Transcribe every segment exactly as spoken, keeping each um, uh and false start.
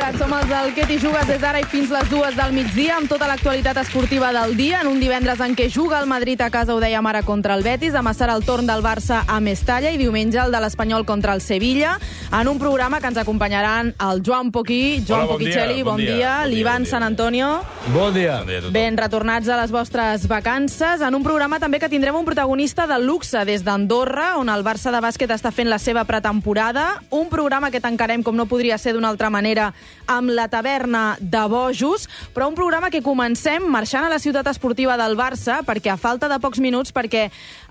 tarda, som els del Què t'hi jugues des d'ara i fins les dues del migdia amb tota l'actualitat esportiva del dia. En un divendres en què juga el Madrid a casa, ho dèiem ara, contra el Betis. Demà serà el torn del Barça a Mestalla i diumenge el de l'Espanyol contra el Sevilla. En un programa que ens acompanyaran el Joan Poquí, Joan Hola, bon Poquicelli, dia, bon, bon dia, dia, bon l'Ivan dia, bon Sant dia. Antonio. Bon dia. Bon dia a tothom. Ben retornats a les vostres vacances. En un programa també que tindrem un protagonista de luxe des d'Andorra, on el Barça de bàsquet està fent la seva pretemporada. Un programa que tancarem, com no podria ser d'una altra manera, amb la taverna de bojos, però un programa que comencem marxant a la ciutat esportiva del Barça, perquè a falta de pocs minuts, perquè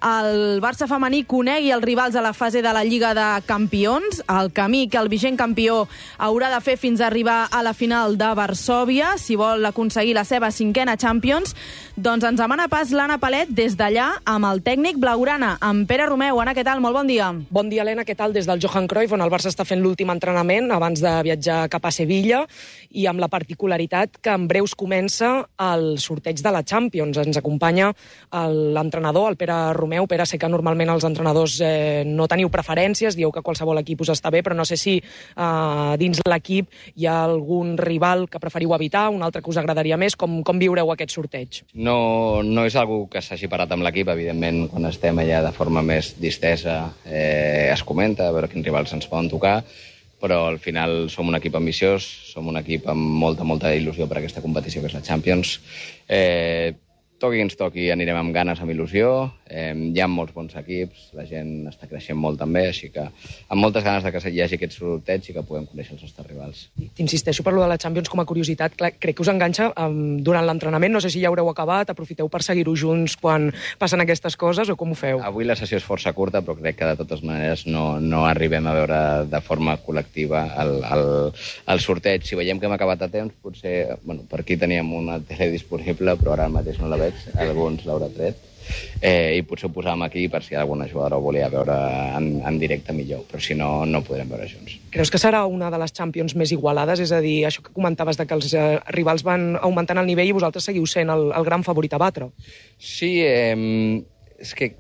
el Barça femení conegui els rivals a la fase de la Lliga de Campions, el camí que el vigent campió haurà de fer fins a arribar a la final de Varsòvia, si vol aconseguir la seva cinquena Champions. Doncs ens demana pas l'Anna Palet des d'allà amb el tècnic blaugrana, amb Pere Romeu. Anna, què tal? Molt bon dia. Bon dia, Helena. Què tal? Des del Johan Cruyff, on el Barça està fent l'últim entrenament abans de viatjar cap a Sevilla, i amb la particularitat que en breus comença el sorteig de la Champions. Ens acompanya l'entrenador, el Pere Romeu. Pere, sé que normalment els entrenadors eh, no teniu preferències, dieu que qualsevol equip us està bé, però no sé si eh, dins l'equip hi ha algun rival que preferiu evitar, un altre que us agradaria més. Com, com viureu aquest sorteig? No, no és algo que s'hagi parat amb l'equip, evidentment, quan estem allà de forma més distesa eh, es comenta, a veure quins rivals ens poden tocar, però al final som un equip ambiciós, som un equip amb molta, molta il·lusió per aquesta competició que és la Champions. Eh, toqui qui ens toqui, anirem amb ganes, amb il·lusió. Eh, hi ha molts bons equips, la gent està creixent molt també, així que amb moltes ganes de que hi hagi aquest sorteig i que puguem conèixer els nostres rivals. T'insisteixo per lo de la Champions com a curiositat. Clar, crec que us enganxa um, durant l'entrenament. No sé si ja haureu acabat, aprofiteu per seguir-ho junts quan passen aquestes coses, o com ho feu? Avui la sessió és força curta, però crec que de totes maneres no, no arribem a veure de forma col·lectiva el, el, el sorteig. Si veiem que hem acabat a temps, potser, bueno, per aquí teníem una tele disponible, però ara mateix no la veig, alguns l'haurà tret, eh, i potser ho posàvem aquí per si alguna jugadora ho volia veure en, en directe millor, però si no, no podrem veure junts. Creus que serà una de les Champions més igualades? És a dir, això que comentaves de que els eh, rivals van augmentant el nivell i vosaltres seguiu sent el, el gran favorit a batre. Sí, eh, és que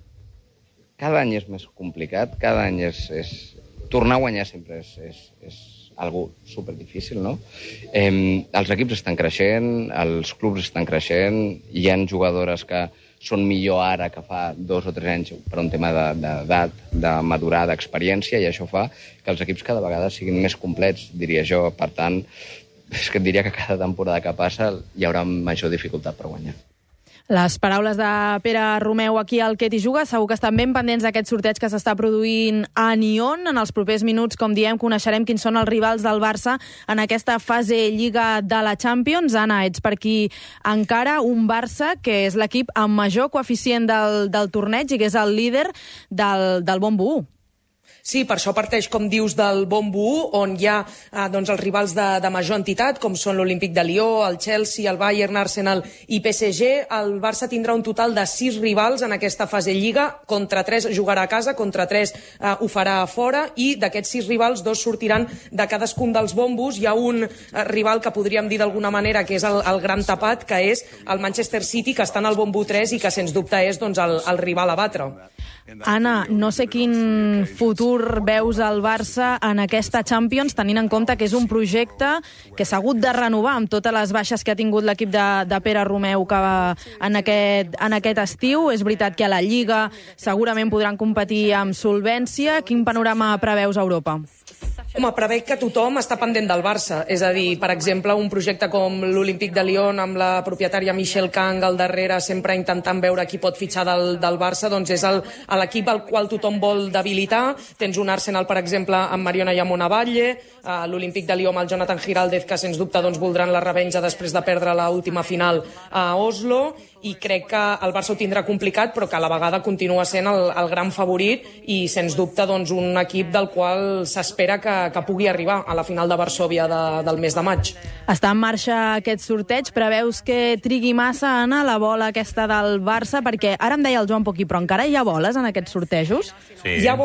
cada any és més complicat, cada any és... és... Tornar a guanyar sempre és, és, és algo superdifícil, no? Eh, els equips estan creixent, els clubs estan creixent, hi ha jugadores que són millor ara que fa dos o tres anys per un tema d'edat, de, de madurar, d'experiència, i això fa que els equips cada vegada siguin més complets, diria jo. Per tant, és que et diria que cada temporada que passa hi haurà major dificultat per guanyar. Les paraules de Pere Romeu aquí al Què t'hi jugues. Segur que estan ben pendents d'aquest sorteig que s'està produint a Nyon. En els propers minuts, com diem, coneixerem quins són els rivals del Barça en aquesta fase Lliga de la Champions. Anna, ets per aquí encara un Barça que és l'equip amb major coeficient del, del torneig i que és el líder del, del Bombo u. Sí, per això parteix, com dius, del Bombo u, on hi ha eh, doncs, els rivals de, de major entitat, com són l'Olímpic de Lió, el Chelsea, el Bayern, Arsenal i P S G. El Barça tindrà un total de sis rivals en aquesta fase Lliga. Contra tres jugarà a casa, contra tres eh, ho farà a fora, i d'aquests sis rivals, dos sortiran de cadascun dels bombos. Hi ha un eh, rival que podríem dir d'alguna manera que és el, el gran tapat, que és el Manchester City, que està en el Bombo tres i que, sens dubte, és doncs, el, el rival a batre. Anna, no sé quin futur veus al Barça en aquesta Champions, tenint en compte que és un projecte que s'ha hagut de renovar amb totes les baixes que ha tingut l'equip de, de Pere Romeu que va en, aquest, en aquest estiu. És veritat que a la Lliga segurament podran competir amb solvència. Quin panorama preveus a Europa? Home, preveig que tothom està pendent del Barça. És a dir, per exemple, un projecte com l'Olímpic de Lyon, amb la propietària Michelle Kang al darrere, sempre intentant veure qui pot fitxar del, del Barça, doncs és el, l'equip al qual tothom vol debilitar. Tens un Arsenal, per exemple, amb Mariona Yamona Batlle, eh, l'Olímpic de Lyon amb el Jonathan Giraldez, que sens dubte doncs, voldran la revenja després de perdre l'última final a Oslo, i crec que el Barça ho tindrà complicat, però que a la vegada continua sent el, el gran favorit i, sens dubte, doncs, un equip del qual s'espera que, que pugui arribar a la final de Varsòvia de, del mes de maig. Està en marxa aquest sorteig. Preveus que trigui massa, Anna, la bola aquesta del Barça? Perquè ara em deia el Joan Poquí, però encara hi ha boles en aquests sortejos? Sí. Hi ha boles,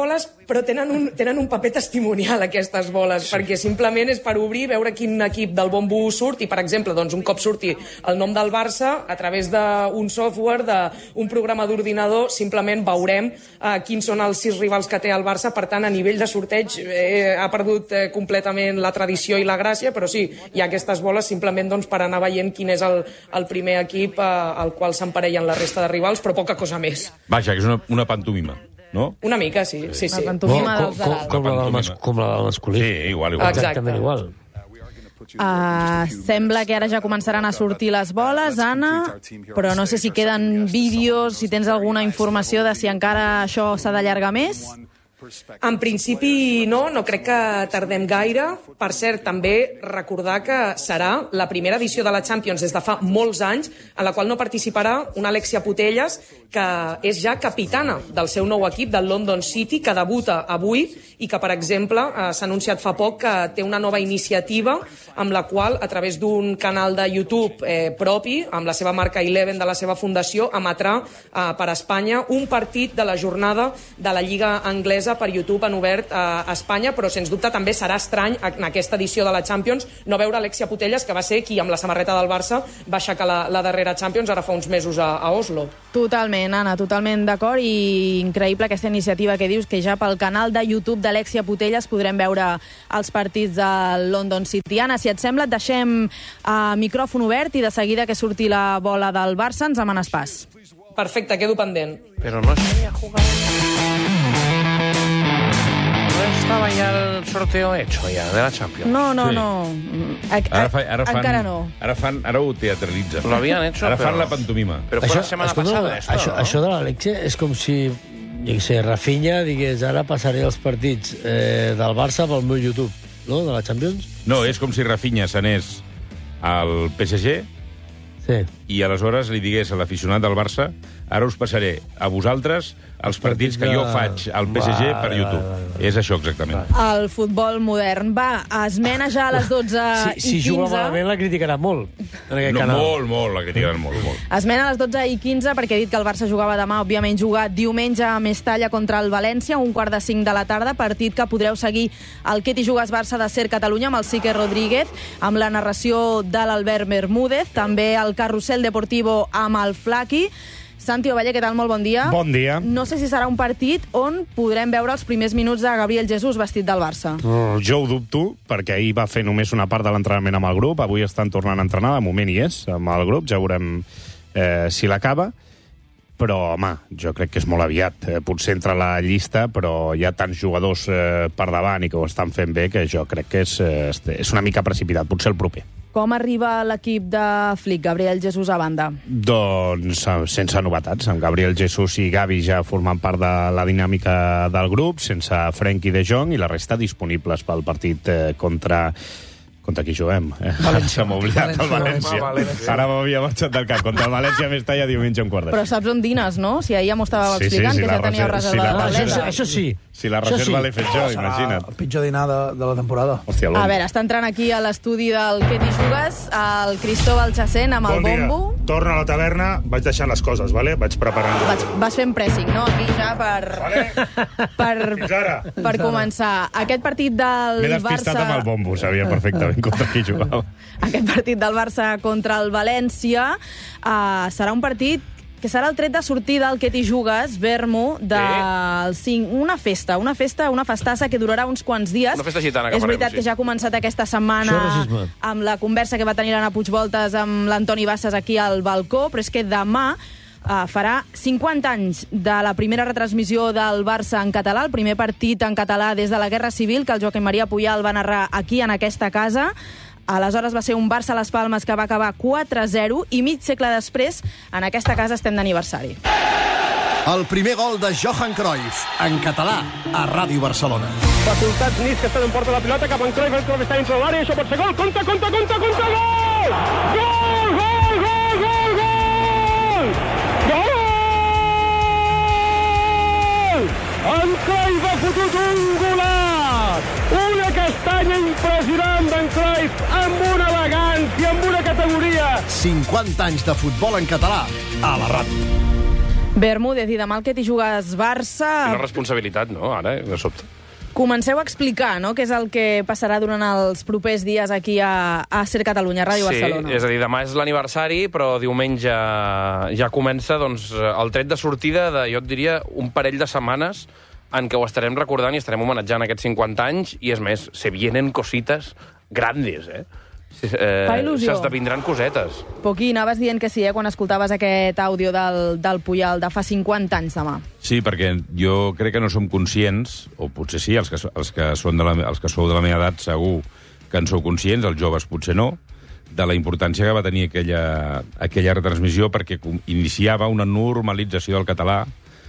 però tenen un, tenen un paper testimonial aquestes boles, sí. perquè simplement és per obrir, veure quin equip del bombo surt, i per exemple, doncs, un cop surti el nom del Barça, a través d'un software, d'un programa d'ordinador, simplement veurem eh, quins són els sis rivals que té el Barça. Per tant, a nivell de sorteig eh, ha perdut eh, completament la tradició i la gràcia, però sí, hi ha aquestes boles simplement doncs, per anar veient quin és el, el primer equip eh, al qual s'emparellen la resta de rivals, però poca cosa més. Vaja, que és una, una pantomima, no? Una mica, sí. sí, sí. Una pantomima com, dels de com, dalt. com, la del mas, com la del masculí. Sí, igual, igual. Exactament igual. Uh, sembla que ara ja començaran a sortir les boles, Anna, però no sé si queden vídeos, si tens alguna informació de si encara això s'ha d'allargar més. En principi no, no crec que tardem gaire. Per cert, també recordar que serà la primera edició de la Champions des de fa molts anys en la qual no participarà una Alexia Putellas, que és ja capitana del seu nou equip, del London City, que debuta avui i que, per exemple, eh, s'ha anunciat fa poc que té una nova iniciativa amb la qual, a través d'un canal de YouTube eh, propi, amb la seva marca Eleven de la seva fundació, emetrà eh, per Espanya un partit de la jornada de la Lliga Anglesa per YouTube en obert a Espanya, però sens dubte també serà estrany en aquesta edició de la Champions no veure Alexia Putellas, que va ser qui amb la samarreta del Barça va aixecar la, la darrera Champions ara fa uns mesos a, a Oslo. Totalment, Anna, totalment d'acord, i increïble aquesta iniciativa que dius, que ja pel canal de YouTube d'Alexia Putellas podrem veure els partits del London City. Anna, si et sembla, et deixem uh, micròfon obert i de seguida que surti la bola del Barça ens demanes pas. Perfecte, quedo pendent. Però no s'havia jugat... Estaba ya el sorteo hecho ya de la Champions. No, no, Sí. no. A, a, Ara, fa, ara fan, encara no. Ara, fan, ara ho teatralitzen. Lo habían hecho, Ara fan pero- la pantomima. Pero fue la semana escolta, pasada esto, això, ¿no? això de l'Alexia és com si, jo què sé, Rafinha digués ara passaré els partits eh, del Barça pel meu YouTube, no?, de la Champions. No, és com si Rafinha s'anés al P S G Sí. i aleshores li digués a l'aficionat del Barça ara us passaré a vosaltres els partits que jo faig al P S G per YouTube. Vale, vale, vale. És això exactament. El futbol modern. Va, esmena ja a les dotze Si, si i juga quinze. malament la criticarà molt, en aquest No, canal. molt, molt, la criticaran molt, molt. Esmena a les dotze i quinze, perquè he dit que el Barça jugava demà, òbviament juga diumenge a Mestalla contra el València, un quart de cinc de la tarda, partit que podreu seguir al Que t'hi jugues Barça de Ser Catalunya amb el Sique Rodríguez, amb la narració de l'Albert Bermúdez, també el Carrusel Deportivo amb el Flaqui. Santi Ovalle, què tal? Molt bon dia. Bon dia. No sé si serà un partit on podrem veure els primers minuts de Gabriel Jesús vestit del Barça. Uh, jo ho dubto, perquè ahir va fer només una part de l'entrenament amb el grup, avui estan tornant a entrenar, de moment hi és, amb el grup, ja veurem eh, si l'acaba, però, home, jo crec que és molt aviat. Eh, potser entra a la llista, però hi ha tants jugadors eh, per davant i que ho estan fent bé que jo crec que és, eh, és una mica precipitat, potser el proper. Com arriba l'equip de Flick, Gabriel Jesús a banda? Doncs eh, sense novetats, amb Gabriel Jesús i Gavi ja formant part de la dinàmica del grup, sense Frenkie de Jong i la resta disponibles pel partit eh, contra... Contra qui juguem? València. M'ha oblidat el València. València. Ara m'havia marxat del cap. Contra el València més talla diumenge un quart de Però saps on dines, no? Si ahir ja m'ho estàveu Sí, sí, explicant, sí, que la ja teníeu reserva- reserva sí, la de Això, tauleta. això sí. Si la Això reserva sí. l'he fet jo, imagina't. El pitjor dinar de, de la temporada. Hòstia, A veure, està entrant aquí a l'estudi del Que t'hi jugues el Cristóbal Chacén amb el bombo. Torno a la taverna, vaig deixant les coses, vale? Vaig preparant... Vaig, vas fent pressing, no? Aquí ja per... Vale? per, Fins ara. per començar. Aquest partit del M'he despistat Barça... amb el bombo, sabia perfectament contra qui jugava. Aquest partit del Barça contra el València uh, serà un partit que serà el tret de sortida al Que t'hi jugues, Vermo, del cinc. Una festa, una festa, una festassa que durarà uns quants dies. Una festa gitana que És farem, veritat sí. que ja ha començat aquesta setmana Això és racisme. amb la conversa que va tenir l'Anna Puigvoltes amb l'Antoni Bassas aquí al balcó, però és que demà Uh, farà cinquanta anys de la primera retransmissió del Barça en català, el primer partit en català des de la Guerra Civil, que el Joaquim Maria Puyal va narrar aquí, en aquesta casa. Aleshores va ser un Barça-Las Palmes que va acabar quatre a zero i mig segle després, en aquesta casa estem d'aniversari. El primer gol de Johan Cruyff, en català, a Ràdio Barcelona. Facultats Nis, que està en porta la pilota, cap en Cruyff, el Cruyff està dintre de l'àrea, això pot ser gol, compte, compte, compte, compte, gol! Gol, gol, gol, gol, gol! Gol! En Cruyff ha fotut un golaç! Una castanya impressionant d'en Cruyff, amb una elegància, amb una categoria. cinquanta anys de futbol en català, a la ràdio. Bermúdez, i demà el que t'hi jugues Barça... Una responsabilitat, no?, ara, de sobte. Comenceu a explicar, no?, què és el que passarà durant els propers dies aquí a, a Ser Catalunya, Ràdio sí, Barcelona. Sí, és a dir, demà és l'aniversari, però diumenge ja comença doncs, el tret de sortida de, jo et diria, un parell de setmanes en què ho estarem recordant i estarem homenatjant aquests cinquanta anys, i és més, se vienen cositas grandes, eh? Eh, Fa il·lusió. S'esdevindran cosetes. Poquí, anaves dient que sí, eh, quan escoltaves aquest àudio del, del Puyal de fa cinquanta anys demà. Sí, perquè jo crec que no som conscients, o potser sí, els que, els que, són de la, els que sou de la meva edat segur que en sou conscients, els joves potser no, de la importància que va tenir aquella, aquella retransmissió, perquè iniciava una normalització del català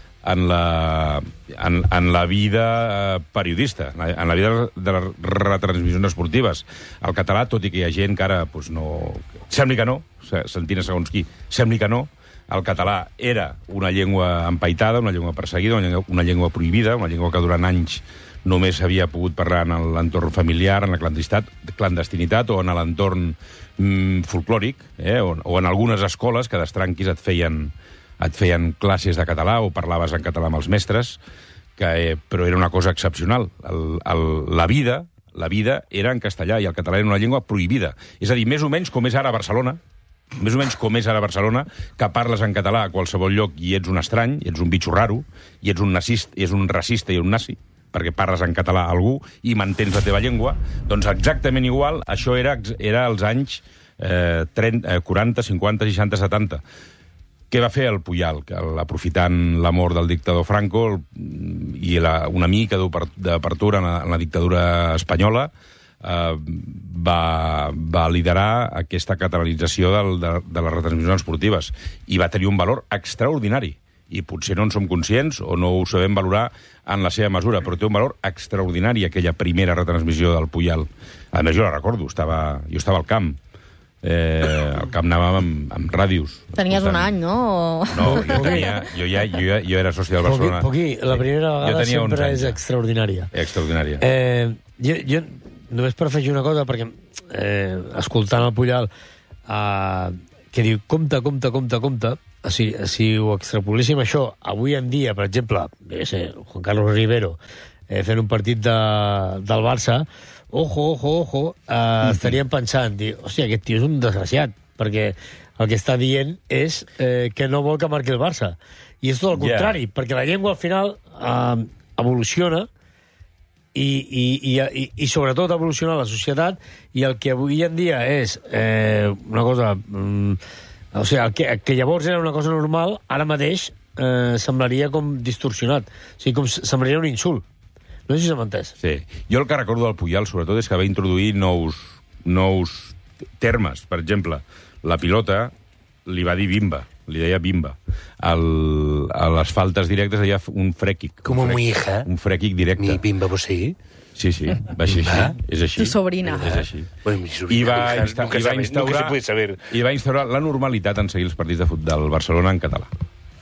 en la, en, en la vida periodista, en la vida de les retransmissions esportives. El català, tot i que hi ha gent que ara doncs no... sembli que no, sentint segons qui, sembli que no, el català era una llengua empaitada, una llengua perseguida, una llengua, una llengua prohibida, una llengua que durant anys només s'havia pogut parlar en l'entorn familiar, en la clandestinitat o en l'entorn mm, folclòric, eh, o, o en algunes escoles que d'estranquis et feien et feien classes de català o parlaves en català amb els mestres, que, eh, però era una cosa excepcional. El, el, la vida la vida era en castellà i el català era una llengua prohibida. És a dir, més o menys com és ara a Barcelona, més o menys com és ara a Barcelona, que parles en català a qualsevol lloc i ets un estrany, i ets un bitxo raro, i ets un nazista, i ets un racista i un nazi, perquè parles en català a algú i mantens la teva llengua, doncs exactament igual, això era, era als anys eh, trenta, quaranta, cinquanta, seixanta, setanta. Què va fer el Puyal? Que, aprofitant la mort del dictador Franco el, i la, una mica d'apertura en, en la dictadura espanyola, eh, va, va liderar aquesta catalanització del, de, de les retransmissions esportives i va tenir un valor extraordinari. I potser no en som conscients o no ho sabem valorar en la seva mesura, però té un valor extraordinari aquella primera retransmissió del Puyal. A més, jo la recordo, estava, jo estava al camp. Eh, al camp anàvem amb, amb ràdios. Tenies un any, no? No, jo, tenia, jo, ja, jo, ja, jo era soci del Barcelona. Poquí, la primera vegada sempre és extraordinària. Extraordinària. Eh, jo, jo només per afegir una cosa, perquè eh, escoltant el Puyal eh, que diu, compte, compte, compte, compte, si, si ho extrapoléssim això avui en dia, per exemple, bé, sé, Juan Carlos Rivero eh, fent un partit de, del Barça, ojo, ojo, ojo, eh, mm-hmm. estaríem pensant, dir, hòstia, aquest tio és un desgraciat, perquè el que està dient és eh, que no vol que marqui el Barça. I és tot el contrari, yeah. perquè la llengua al final eh, evoluciona i, i, i, i, i sobretot evoluciona la societat, i el que avui en dia és eh, una cosa... Mm, o sigui, el que, el que llavors era una cosa normal, ara mateix eh, semblaria com distorsionat. O sigui, com semblaria un insult. No sé si s'ha entès. Sí. Jo el que recordo del Puyal, sobretot, és que va introduir nous, nous termes. Per exemple, la pilota li va dir bimba, li deia bimba. El, a les faltes directes deia un frèquic. Com un mi hija. Un frèquic directe. Mi bimba vos sí? Sí, sí, va ser així. És així. Tu sobrina. És així. Bueno, mi sobrina. I va, hija, insta nunca i va sabe, instaurar, nunca se puede saber. I va instaurar la normalitat en seguir els partits de futbol del Barcelona en català.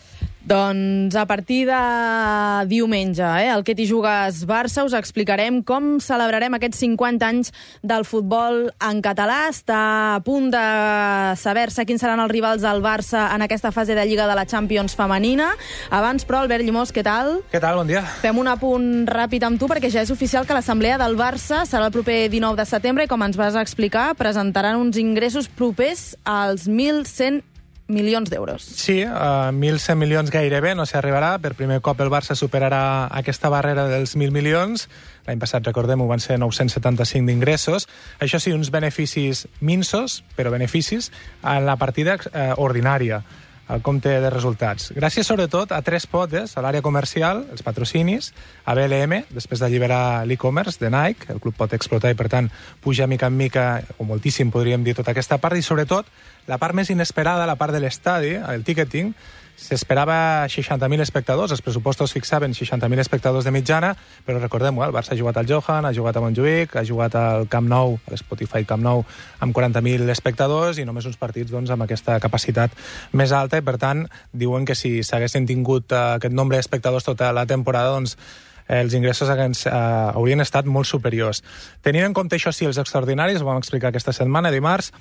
Doncs a partir de diumenge, eh, el que t'hi jugues Barça, us explicarem com celebrarem aquests cinquanta anys del futbol en català. Està a punt de saber-se quins seran els rivals del Barça en aquesta fase de Lliga de la Champions femenina. Abans, però, Albert Llimós, què tal? Què tal? Bon dia. Fem un apunt ràpid amb tu, perquè ja és oficial que l'assemblea del Barça serà el proper dinou de setembre i, com ens vas explicar, presentaran uns ingressos propers als mil cent milions d'euros. Sí, uh, mil cent milions gairebé, no s'hi arribarà. Per primer cop el Barça superarà aquesta barrera dels mil milions. L'any passat, recordem-ho, van ser nou-cents setanta-cinc d'ingressos. Això sí, uns beneficis minsos, però beneficis, en la partida uh, ordinària, al compte de resultats. Gràcies, sobretot, a tres potes, a l'àrea comercial, els patrocinis, a B L M, després d'alliberar l'e-commerce de Nike, el club pot explotar i, per tant, puja mica en mica, o moltíssim, podríem dir, tota aquesta part, i, sobretot, la part més inesperada, la part de l'estadi, el ticketing, s'esperava seixanta mil espectadors, els pressupostos fixaven seixanta mil espectadors de mitjana, però recordem-ho, el Barça ha jugat al Johan, ha jugat a Montjuïc, ha jugat al Camp Nou, a l'Spotify Camp Nou, amb quaranta mil espectadors i només uns partits doncs, amb aquesta capacitat més alta, i per tant diuen que si s'haguessin tingut uh, aquest nombre d'espectadors tota la temporada, doncs els ingressos haguens, uh, haurien estat molt superiors. Tenint en compte això sí, els extraordinaris, ho vam explicar aquesta setmana, dimarts,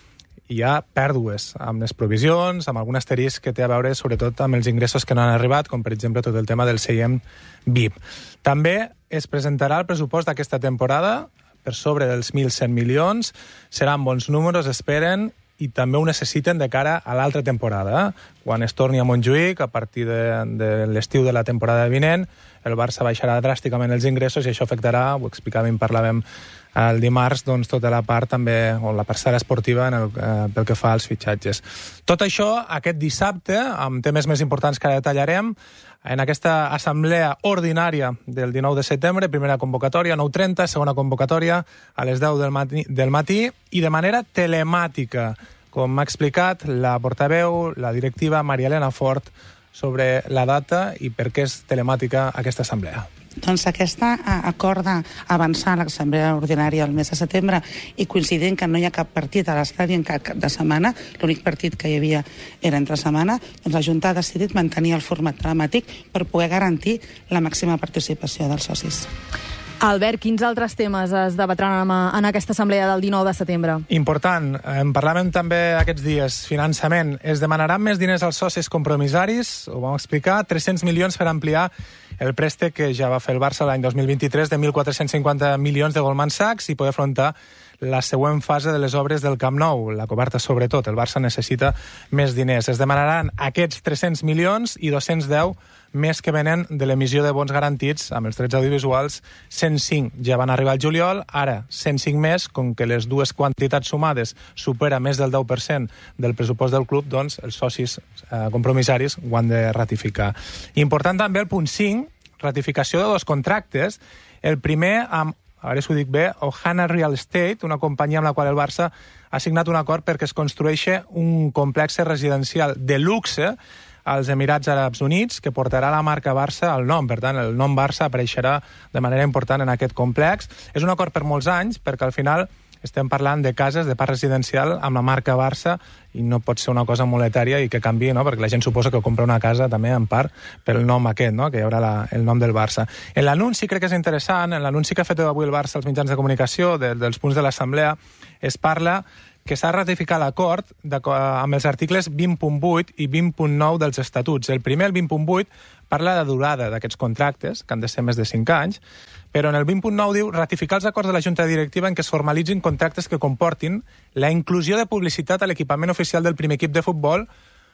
hi ha pèrdues amb les provisions, amb algun asterisc que té a veure sobretot amb els ingressos que no han arribat, com per exemple tot el tema del seient V I P. També es presentarà el pressupost d'aquesta temporada per sobre dels mil cent milions, seran bons números, esperen, i també ho necessiten de cara a l'altra temporada. Quan es torni a Montjuïc, a partir de, de l'estiu de la temporada vinent, el Barça baixarà dràsticament els ingressos i això afectarà, ho explicàvem, parlàvem el dimarts, doncs, tota la part també, o la parcel·la esportiva en el, eh, pel que fa als fitxatges. Tot això, aquest dissabte, amb temes més importants que ara detallarem, en aquesta assemblea ordinària del dinou de setembre, primera convocatòria, nou trenta, segona convocatòria a les deu del matí, del matí i de manera telemàtica, com m'ha explicat la portaveu, la directiva Maria Elena Fort, sobre la data i per què és telemàtica aquesta assemblea. Doncs aquesta acorda avançar a l'assemblea ordinària el mes de setembre i coincidint que no hi ha cap partit a l'estadi en cap cap de setmana, l'únic partit que hi havia era entre setmana, doncs la Junta ha decidit mantenir el format telemàtic per poder garantir la màxima participació dels socis. Albert, quins altres temes es debatran en aquesta assemblea del dinou de setembre? Important. En parlàvem també aquests dies. Finançament. Es demanaran més diners als socis compromissaris, ho vam explicar, tres-cents milions per ampliar el préstec que ja va fer el Barça l'any dos mil vint-i-tres de mil quatre-cents cinquanta milions de Goldman Sachs i poder afrontar la següent fase de les obres del Camp Nou, la coberta sobretot. El Barça necessita més diners. Es demanaran aquests tres-cents milions i dos-cents deu més que venen de l'emissió de bons garantits amb els drets audiovisuals. cent cinc ja van arribar al juliol, ara cent cinc més, com que les dues quantitats sumades supera més del deu per cent del pressupost del club, doncs els socis eh, compromissaris ho han de ratificar. Important també el punt cinc, ratificació de dos contractes. El primer amb, a veure si ho dic bé, Ohana Real Estate, una companyia amb la qual el Barça ha signat un acord perquè es construeixi un complex residencial de luxe als Emirats Àrabs Units, que portarà la marca Barça al nom. Per tant, el nom Barça apareixerà de manera important en aquest complex. És un acord per molts anys, perquè al final estem parlant de cases de parc residencial amb la marca Barça i no pot ser una cosa monetària i que canvi, no? Perquè la gent suposa que compra una casa també en part pel nom aquest, no? Que hi haurà la, el nom del Barça. En l'anunci crec que és interessant, en l'anunci que ha fet avui el Barça als mitjans de comunicació de, dels punts de l'assemblea, es parla que s'ha ratificat l'acord amb els articles vint punt vuit i vint punt nou dels estatuts. El primer, el vint punt vuit, parla de durada d'aquests contractes, que han de ser més de cinc anys, però en el vint punt nou diu ratificar els acords de la Junta Directiva en què es formalitzin contractes que comportin la inclusió de publicitat a l'equipament oficial del primer equip de futbol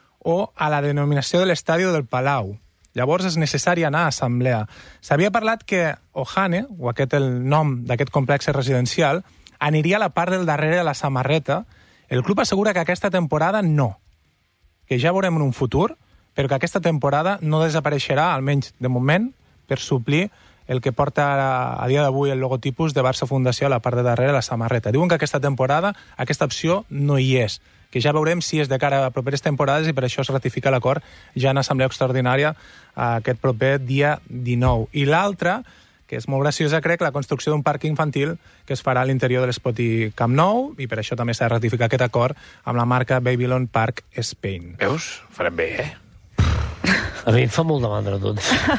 o a la denominació de l'estadi del Palau. Llavors és necessari anar a assemblea. S'havia parlat que Ohane, o aquest el nom d'aquest complex residencial, aniria a la part del darrere de la samarreta. El club assegura que aquesta temporada no, que ja veurem en un futur, però que aquesta temporada no desapareixerà, almenys de moment, per suplir el que porta a, a dia d'avui el logotipus de Barça Fundació a la part de darrere de la samarreta. Diuen que aquesta temporada aquesta opció no hi és, que ja veurem si és de cara a properes temporades i per això es ratifica l'acord ja en assemblea extraordinària aquest proper dia dinou. I l'altra, que és molt graciosa, crec, la construcció d'un parc infantil que es farà a l'interior de l'Espoti Camp Nou, i per això també s'ha de ratificar aquest acord amb la marca Babylon Park Spain. Veus? Farem bé, eh? A mi em fa molt de mandra tot.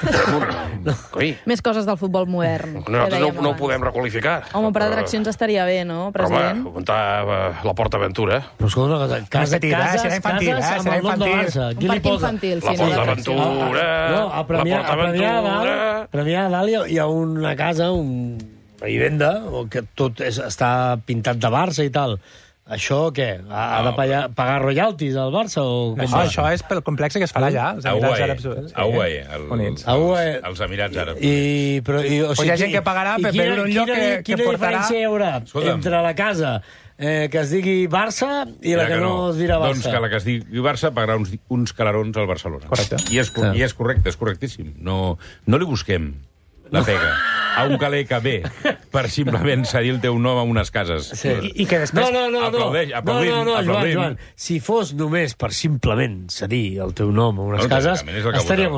Coi. Més coses del futbol modern. Nosaltres no, no ho podem requalificar. Home, per atraccions estaria bé, no, president? Home, muntar uh, la Porta Aventura. Però escolta una cosa, casa, Petit, eh? cases, Serà infantil, cases eh? amb Serà el nom de infantil. Barça. Un Qui li parc posa? infantil, sí. La Porta no? Aventura, No, a Premià, la Porta a Premià a Aventura... dalt, Premià a dalt hi ha- hi ha una casa, un, una vivenda, que tot és, està pintat de Barça i tal. Això què? Ha, ha de pagar, pagar royalties al Barça? O com Això, va? això és pel complex que es farà allà, als A Emirats UAE, Àrabs Units. a UAE, el, Units. A UAE. els, els Emirats Àrabs. I, però, i, o O sigui, hi ha gent que pagarà i per quina- veure un lloc quina, que- que quina portarà- diferència hi haurà Escolta'm. entre la casa eh, que es digui Barça i la que, no es dirà Barça? Doncs que la que es digui Barça pagarà uns, uns calarons al Barcelona. Correcte. I és, cor- Sí. I és correcte, és correctíssim. No, no li busquem la pega a un caler que ve per simplement cedir el teu nom a unes cases. Sí. I, I que després... No, no, no, no. Aplaudeix, aplaudim, no, no, no, Joan, aplaudim. Joan, si fos només per simplement cedir el teu nom a unes No, cases, lògicament és el que estaria voteu. molt bé.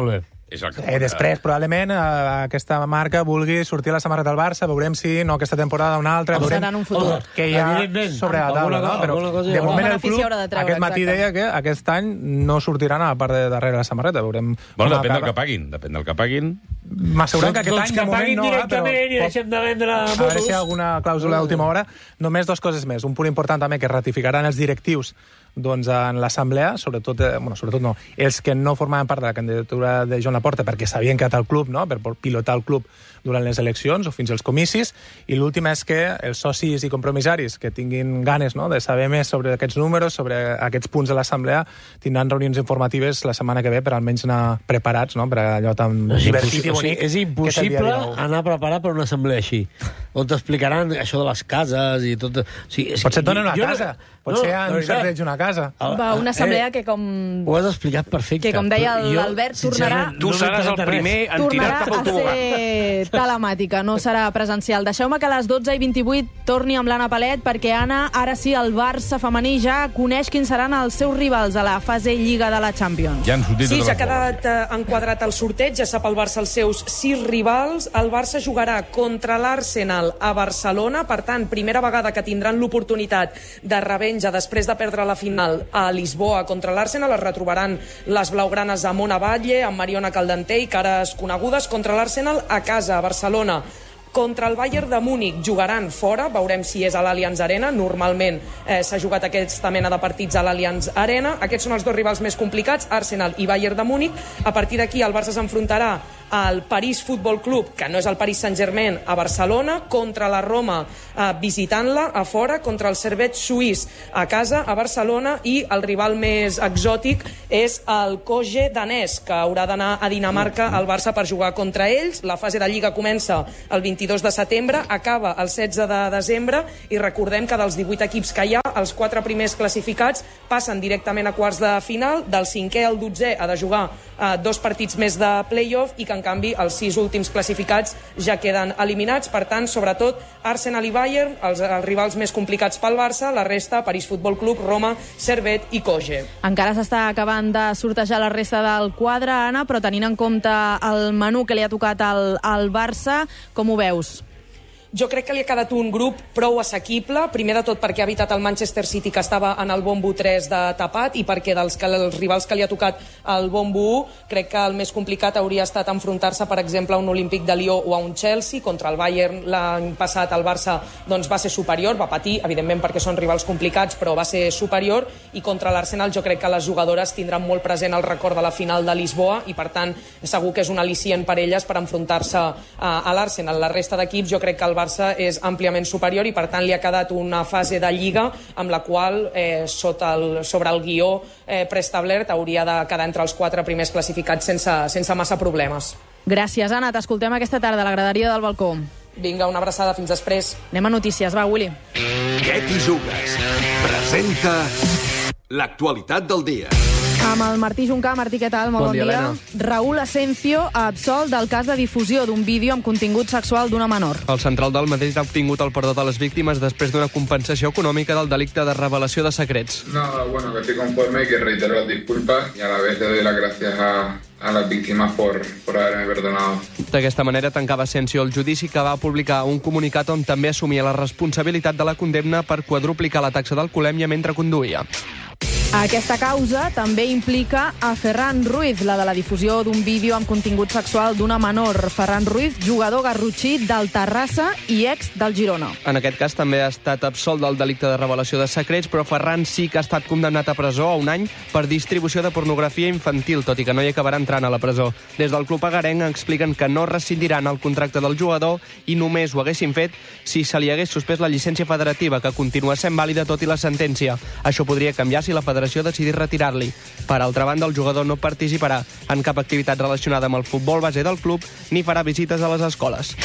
És el que Eh, després, probablement, eh, aquesta marca vulgui sortir a la samarreta del Barça, veurem si no aquesta temporada o una altra, veurem serà en un futur. què hi ha Evidentment. sobre la taula, no? Però de moment el club, aquest matí deia que aquest any no sortiran a la part de darrere de la samarreta, veurem Bueno, com depèn del acaba. que paguin, depèn del que paguin. M'asseguren que aquest Doncs any que de moment paguin no, eh, però directament i pot- deixem de vendre a veure motos. si hi ha alguna clàusula d'última hora. Només dues coses més. Un punt important també que ratificaran els directius doncs, en l'assemblea, sobretot, eh, bueno, sobretot no, els que no formaven part de la candidatura de Joan Laporta perquè s'havien quedat al club, no?, per pilotar el club durant les eleccions o fins als comicis, i l'última és que els socis i compromissaris que tinguin ganes, no?, de saber més sobre aquests números, sobre aquests punts de l'assemblea, tindran reunions informatives la setmana que ve per almenys anar preparats, no?, per allò tan És divertit i impossible, o bonic. sigui, és que és el impossible dia dinou. anar preparat per una assemblea així, on t'explicaran això de les cases i tot... O sigui, és Potser et que donen una jo- casa, potser de en veritat. sorteig una casa. Va, una assemblea que com... Ho has explicat perfecte. Que, com deia però jo, l'Albert, tornarà- sincerament, Tu no seràs el m'interessa primer res. en tornarà tirar-te pel a tobogan. ser telemàtica, no serà presencial. Deixeu-me que a les dotze i vint-i-vuit torni amb l'Anna Palet, perquè, Anna, ara sí, el Barça femení ja coneix quins seran els seus rivals a la fase Lliga de la Champions. Ja han sortit Sí, totes ja ha les boles. quedat eh, enquadrat el sorteig, ja sap el Barça els seus sis rivals. El Barça jugarà contra l'Arsenal a Barcelona, per tant, primera vegada que tindran l'oportunitat de revenja després de perdre la final a Lisboa contra l'Arsenal. Es retrobaran les blaugranes a Mona Batlle, amb Mariona Caldentey, cares conegudes, contra l'Arsenal a casa, a Barcelona. Contra el Bayern de Múnich jugaran fora, veurem si és a l'Allianz Arena. Normalment eh, s'ha jugat aquesta mena de partits a l'Allianz Arena. Aquests són els dos rivals més complicats, Arsenal i Bayern de Múnich. A partir d'aquí el Barça s'enfrontarà al París Futbol Club, que no és el Paris Saint-Germain, a Barcelona, contra la Roma eh, visitant-la a fora, contra el Servette suís a casa, a Barcelona, i el rival més exòtic és el Koje danès, que haurà d'anar a Dinamarca al Barça per jugar contra ells. La fase de Lliga comença el vint-i-dos de setembre, acaba el setze de desembre, i recordem que dels divuit equips que hi ha, els quatre primers classificats passen directament a quarts de final, del cinquè al dotzè ha de jugar eh, dos partits més de play-off, i que en canvi els sis últims classificats ja queden eliminats. Per tant, sobretot Arsenal i Bayern, els, els rivals més complicats pel Barça, la resta, París Futbol Club, Roma, Servette i Koje. Encara s'està acabant de sortejar la resta del quadre, Anna, però tenint en compte el menú que li ha tocat al, al Barça, com ho veus? Jo crec que li ha quedat un grup prou assequible, primer de tot perquè ha evitat el Manchester City, que estava en el bombo tres de tapat, i perquè dels que, els rivals que li ha tocat el bombo u, crec que el més complicat hauria estat enfrontar-se, per exemple, a un Olímpic de Lió o a un Chelsea. Contra el Bayern l'any passat el Barça doncs, va ser superior, va patir, evidentment perquè són rivals complicats, però va ser superior, i contra l'Arsenal jo crec que les jugadores tindran molt present el record de la final de Lisboa, i per tant segur que és un al·licient per elles per enfrontar-se a, a l'Arsenal. La resta d'equips jo crec que el Barça és àmpliament superior, i per tant li ha quedat una fase de Lliga amb la qual eh, sota el, sobre el guió eh, preestablert hauria de quedar entre els quatre primers classificats sense, sense massa problemes. Gràcies, Anna. T'escoltem aquesta tarda a la graderia del balcó. Vinga, una abraçada, fins després. Anem a notícies, va, Willy. Què t'hi jugues? Presenta l'actualitat del dia. Amb el Martí Juncà. Martí, què tal? Molt bon, Bon dia, dia. Helena. Raúl Asencio absolt del cas de difusió d'un vídeo amb contingut sexual d'una menor. El central del Madrid ha obtingut el perdó de les víctimes després d'una compensació econòmica del delicte de revelació de secrets. No, bueno, que estoy conforme y que reitero las disculpas y a la vez le doy las gracias a, a las víctimas por, por haberme perdonado. D'aquesta manera tancava Asencio el judici, que va publicar un comunicat on també assumia la responsabilitat de la condemna per quadruplicar la taxa d'alcoholèmia mentre conduïa. Aquesta causa també implica a Ferran Ruiz, la de la difusió d'un vídeo amb contingut sexual d'una menor. Ferran Ruiz, jugador garrotxí del Terrassa i ex del Girona. En aquest cas també ha estat absolt del delicte de revelació de secrets, però Ferran sí que ha estat condemnat a presó a un any per distribució de pornografia infantil, tot i que no hi acabarà entrant a la presó. Des del club agarenc expliquen que no rescindiran el contracte del jugador i només ho haguessin fet si se li hagués suspès la llicència federativa, que continua sent vàlida tot i la sentència. Això podria canviar si la federació decidís retirar-li. Per altra banda, el jugador no participarà en cap activitat relacionada amb el futbol base del club ni farà visites a les escoles.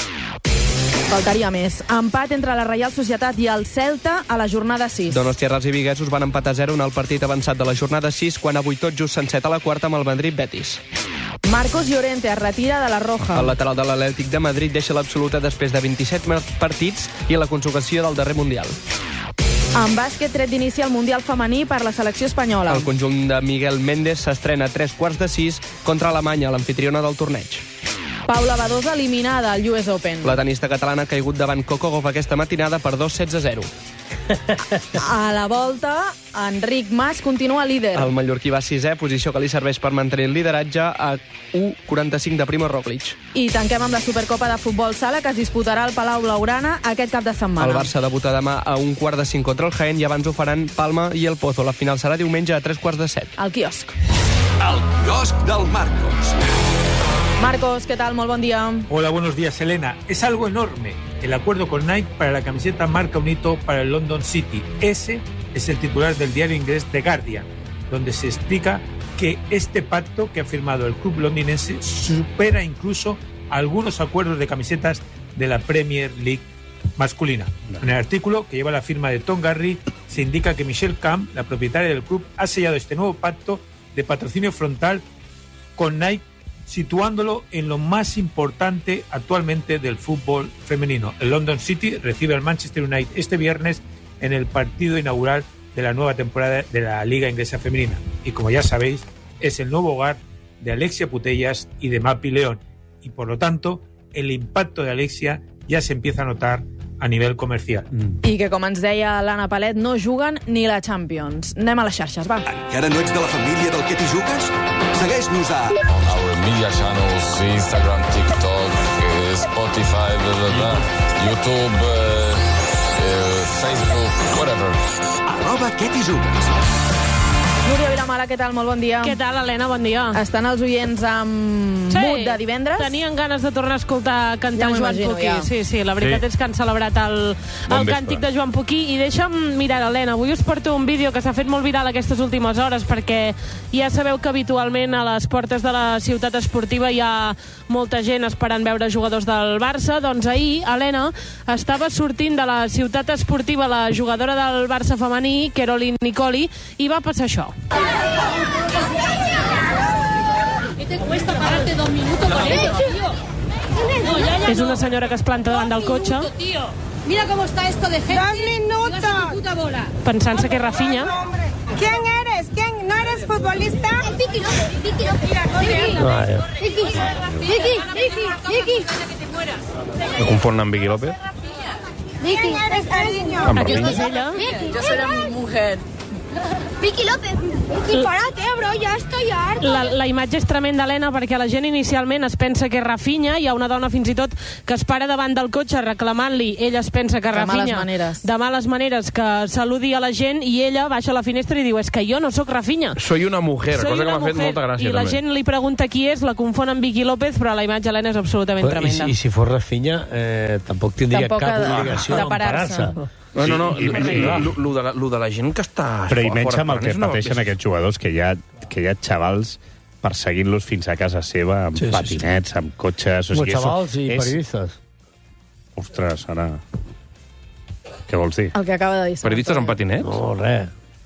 Faltaria més. Empat entre la Reial Societat i el Celta a la jornada sis. Donostiarras i viguesos van empatar a zero en el partit avançat de la jornada sis, quan avui tot just s'enceta a la quarta amb el Madrid-Betis. Marcos Llorente es retira de la Roja. El lateral de l'Atlètic de Madrid deixa l'absoluta després de vint-i-set partits i la consecució del darrer Mundial. En bàsquet, tret d'inici al Mundial femení per la selecció espanyola. El conjunt de Miguel Méndez s'estrena a tres quarts de sis contra Alemanya, l'amfitriona del torneig. Paula Badosa eliminada al U S Open. La tenista catalana ha caigut davant Coco Gauff aquesta matinada per dos sets a zero. A la volta, Enric Mas continua líder. El mallorquí va sisè, posició que li serveix per mantenir el lideratge a u quaranta-cinc de Primo Roglic. I tanquem amb la Supercopa de Futbol Sala, que es disputarà al Palau Blaugrana aquest cap de setmana. El Barça debuta demà a un quart de cinc contra el Jaén i abans ho faran Palma i el Pozo. La final serà diumenge a tres quarts de set. Al quiosc. El quiosc del Marcos. Marcos, ¿qué tal? Muy buen día. Hola, buenos días, Elena. Es algo enorme. El acuerdo con Nike para la camiseta marca un hito para el London City. Ese es el titular del diario inglés The Guardian, donde se explica que este pacto que ha firmado el club londinense supera incluso algunos acuerdos de camisetas de la Premier League masculina. En el artículo, que lleva la firma de Tom Garry, se indica que Michelle Camp, la propietaria del club, ha sellado este nuevo pacto de patrocinio frontal con Nike, situándolo en lo más importante actualmente del fútbol femenino. El London City recibe al Manchester United este viernes en el partido inaugural de la nueva temporada de la Liga Inglesa Femenina. Y como ya sabéis, es el nuevo hogar de Alexia Putellas y de Mapi León. Y por lo tanto, el impacto de Alexia ya se empieza a notar a nivell comercial. Mm. I que, com ens deia l'Anna Palet, no juguen ni la Champions. Anem a les xarxes, va. Encara no ets de la família del que t'hi jugues? Segueix-nos a... Our media channels, Instagram, TikTok, Spotify, blah, blah, blah, YouTube, uh, uh, Facebook, whatever. Arroba què t'hi jugues. Núria Vilamala, què tal? Molt bon dia. Què tal, Helena? Bon dia. Estan els oients amb sí, mood de divendres? Tenien ganes de tornar a escoltar cantar ja Joan Puquí. Ja. Sí, sí, la veritat sí. és que han celebrat el, bon el càntic de Joan Puquí. I deixa'm mirar, Helena, avui us porto un vídeo que s'ha fet molt viral aquestes últimes hores, perquè ja sabeu que habitualment a les portes de la ciutat esportiva hi ha molta gent esperant veure jugadors del Barça. Doncs ahir, Helena, estava sortint de la ciutat esportiva la jugadora del Barça femení, Caroline Nicoli, i va passar això. ¿Qué te cuesta pararte dos minutos con ellos, tío? No, ya, ya És no. una senyora que es planta davant del cotxe. Minutos, tío. Mira cómo está esto de gente. ¡Dos minutos! Tu puta bola. Pensant-se que és Rafinha. ¿Quién eres? ¿Quién? ¿No eres futbolista? Vicky López, Vicky López. Vicky, Vicky, Vicky, Vicky. Me confonen amb Vicky López? ¿Quién eres, cariño? Amb Aquesta Rafinha? és ella. Yo soy mi mujer. Vicky López. Vicky, párate, bro, ya estoy harto. La, la imatge és tremenda, Helena, perquè la gent inicialment es pensa que és Rafinha. Hi ha una dona fins i tot que es para davant del cotxe reclamant-li. Ella es pensa que De Rafinha... males maneres. De males maneres, que saludi a la gent, i ella baixa a la finestra i diu, és que jo no sóc Rafinha. Soy una mujer, Soy cosa que una m'ha fet mujer. molta gràcia, I la també. gent li pregunta qui és, la confon amb Vicky López, però la imatge, Helena, és absolutament I, tremenda. I si fos Rafinha, eh, tampoc tindria Tampoc cap ha de- obligació de d'emparar-se. parar-se. No, no, no, Sí, i lo, menys- lo, lo, de la, lo de la gent que està Però i fora- menys fora amb el que és una- pateixen aquests jugadors, que hi ha, que hi ha xavals perseguint-los fins a casa seva, amb Sí, sí, sí. patinets, amb cotxes... O Com sigui, xavals i és- periodistes. Ostres, ara... Què vols dir? El que acaba de dir. Periodistes amb patinets? No, res.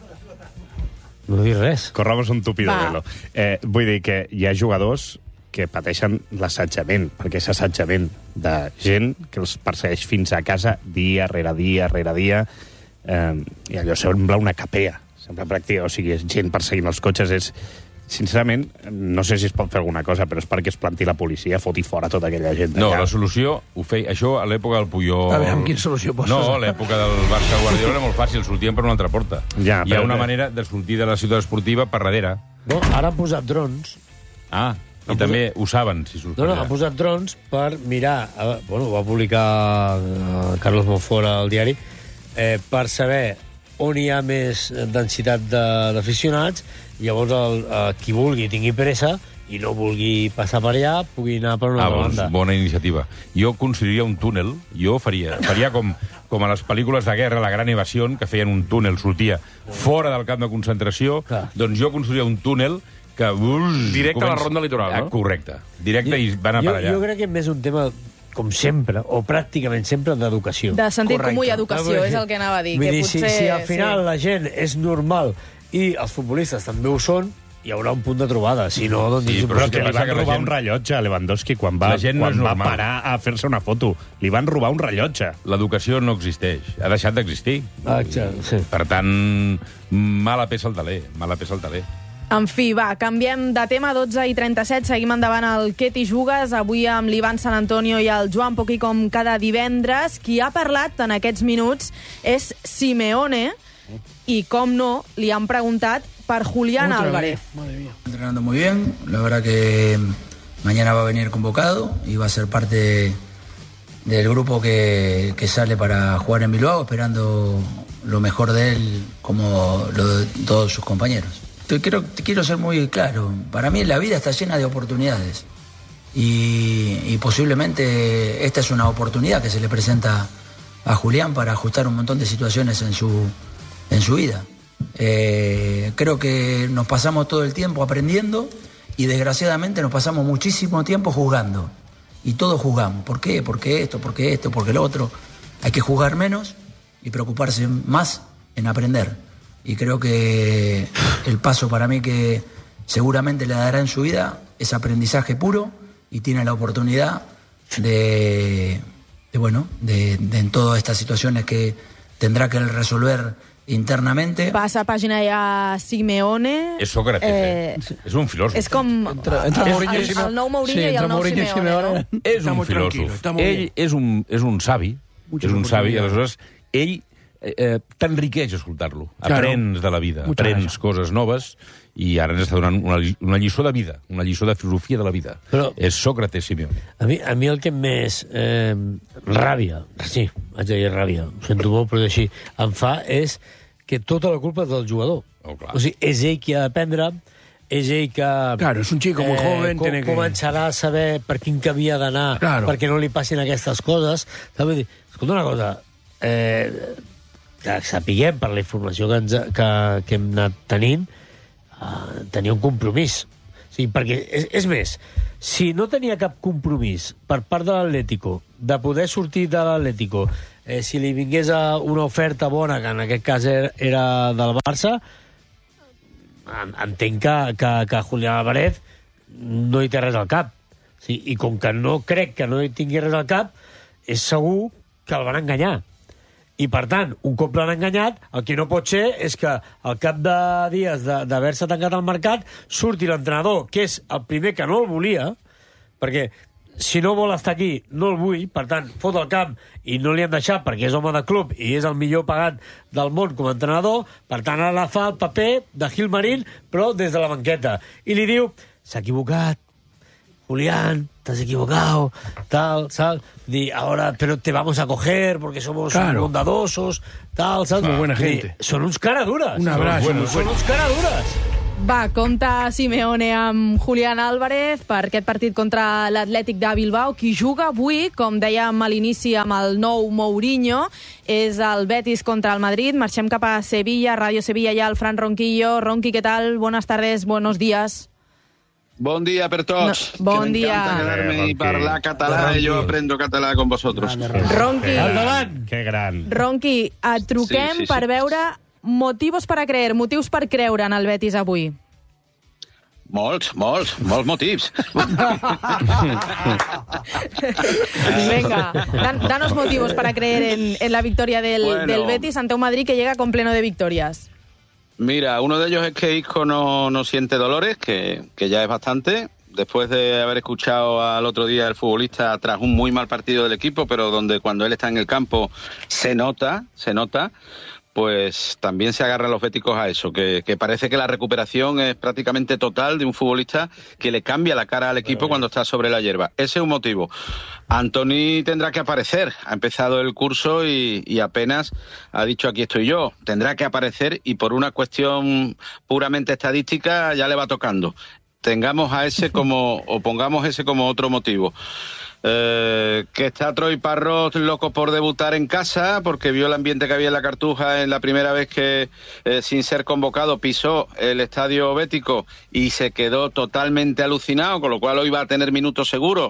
No dic res. Corramos un tupido Va. velo. Eh, vull dir que hi ha jugadors que pateixen l'assetjament, perquè és assetjament de gent que els persegueix fins a casa dia rere dia rere dia, eh, i allò sembla una capea, sembla pràctica, o sigui, és gent perseguint els cotxes, és... Sincerament, no sé si es pot fer alguna cosa, però és perquè es planti la policia, foti fora tota aquella gent. No, allà. la solució, ho feia, això a l'època del Puyol... A veure, amb quina solució poses? No, a l'època del Barça Guardiola era molt fàcil, sortien per una altra porta. Ja, Hi ha però- una manera de sortir de la ciutat esportiva per darrere. No, ara han posat drons. Ah, i Han també ho saben, si surt No, per no, allà. han posat drons per mirar... eh, Bueno, ho va publicar eh, Carlos Monfort al diari, eh, per saber on hi ha més densitat de- d'aficionats, i llavors el, eh, qui vulgui tingui pressa i no vulgui passar per allà pugui anar per una Ah, altra doncs, banda. bona iniciativa. Jo construiria un túnel, jo faria, faria com, com a les pel·lícules de guerra, La gran evasió, que feien un túnel, sortia fora del camp de concentració, Clar. doncs jo construiria un túnel que... Ui, Directe a la ronda litoral, no? Ah, correcte. Directe i van a jo, per allà. jo crec que és més un tema, com sempre, o pràcticament sempre, d'educació. De sentit Correcte. comú i educació, Ah, és el que anava a dir. Vull Que dir, potser, si, si al final sí. la gent és normal i els futbolistes també ho són, hi haurà un punt de trobada. Si no, doncs... Sí, però que li van robar un rellotge a Lewandowski quan va, quan va parar a fer-se una foto. Li van robar un rellotge. L'educació no existeix. Ha deixat d'existir. Ah, sí. Per tant, mala peça al taler. Mala peça al taler. En fi, va, canviem de tema, dotze i trenta-set, seguim endavant al Què t'hi jugues, avui amb l'Ivan San Antonio i el Joan Poquí com cada divendres. Qui ha parlat en aquests minuts és Simeone, i com no, li han preguntat per Julián Álvarez. Entrenando muy bien, la verdad que mañana va a venir convocado y va a ser parte del grupo que, que sale para jugar en Bilbao, esperando lo mejor de él como lo de todos sus compañeros. Te quiero, te quiero ser muy claro, para mí la vida está llena de oportunidades y, y posiblemente esta es una oportunidad que se le presenta a Julián para ajustar un montón de situaciones en su, en su vida. Eh, creo que nos pasamos todo el tiempo aprendiendo y desgraciadamente nos pasamos muchísimo tiempo juzgando y todos juzgamos. ¿Por qué? Porque esto, porque esto, porque lo otro. Hay que juzgar menos y preocuparse más en aprender. Y creo que el paso para mí que seguramente le dará en su vida es aprendizaje puro y tiene la oportunidad de, de bueno, de, de en todas estas situaciones que tendrá que resolver internamente. Passa pàgina ja Simeone. És Sócrates, eh? eh? És un filòsof. És com entre, entre el, el, el nou Mourinho sí, i el nou Simeone. Simeone no? És un filòsof. Ell és un, és un savi. Mucho és un savi. Aleshores, ell eh, t'enriqueix escoltar-lo. Aprens de la vida, aprens coses noves i ara ens està donant una, una lliçó de vida, una lliçó de filosofia de la vida. Però és Sócrates Simeone. A mi, a mi el que més eh, ràbia, sí, haig de dir ràbia, ho sento molt, però així, em fa és que tota la culpa és del jugador. Oh, o sigui, és ell qui ha d'aprendre, és ell que... Claro, és un chico muy eh, joven. Com, tiene que... començarà a saber per quin camí ha d'anar, claro, perquè no li passin aquestes coses. Vull dir, escolta una cosa, eh, que sapiguem per la informació que, ens, que, que hem anat tenint, uh, tenia un compromís. O sigui, perquè, és, és més, si no tenia cap compromís per part de l'Atlético de poder sortir de l'Atlético, eh, si li vingués a una oferta bona, que en aquest cas era, era del Barça, entenc que, que, que Julián Álvarez no hi té res al cap. O sigui, i com que no crec que no hi tingui res al cap, és segur que el van enganyar. I, per tant, un cop l'han enganyat, el que no pot ser és que al cap de dies d'haver-se tancat al mercat surti l'entrenador, que és el primer que no el volia, perquè si no vol estar aquí, no el vull, per tant, fot el camp i no li han deixat perquè és home de club i és el millor pagat del món com a entrenador, per tant, ara fa el paper de Gilmarín, però des de la banqueta. I li diu, s'ha equivocat, Julián, te has equivocado, tal, tal. Di, ahora, pero te vamos a coger porque somos claro. bondadosos, tal, tal. Muy buena gente. Di, son uns caradures. Un abrazo. Bueno, són uns caradures. Va, compta Simeone amb Julián Álvarez per aquest partit contra l'Atlètic de Bilbao. Qui juga avui, com dèiem a l'inici amb el nou Mourinho, és el Betis contra el Madrid. Marxem cap a Sevilla, Ràdio Sevilla, ja el Fran Ronquillo. Ronqui, què tal? Buenas tardes, buenos días. Bon dia per tots. No, bon que dia. M'encanta quedar-me i parlar català i jo aprendo català con vosotros. Ronqui, que gran. Ronqui, et truquem sí, sí, sí. per veure motivos para creer, motius per creure en el Betis avui. Molts, molts, molts motius. Venga, dan, danos motivos para creer en, en la victoria del, bueno, del Betis ante un Madrid que llega con pleno de victorias. Mira, uno de ellos es que Isco no, no siente dolores, que, que ya es bastante. Después de haber escuchado al otro día el futbolista tras un muy mal partido del equipo, pero donde cuando él está en el campo se nota, se nota, pues también se agarran los béticos a eso, que, que parece que la recuperación es prácticamente total de un futbolista que le cambia la cara al equipo cuando está sobre la hierba. Ese es un motivo. Antony tendrá que aparecer, ha empezado el curso y, y apenas ha dicho aquí estoy yo, tendrá que aparecer y por una cuestión puramente estadística ya le va tocando. Tengamos a ese como, o pongamos ese como otro motivo. Eh, que está Troy Parrott loco por debutar en casa porque vio el ambiente que había en la Cartuja en la primera vez que, eh, sin ser convocado, pisó el estadio bético y se quedó totalmente alucinado, con lo cual hoy va a tener minutos seguros.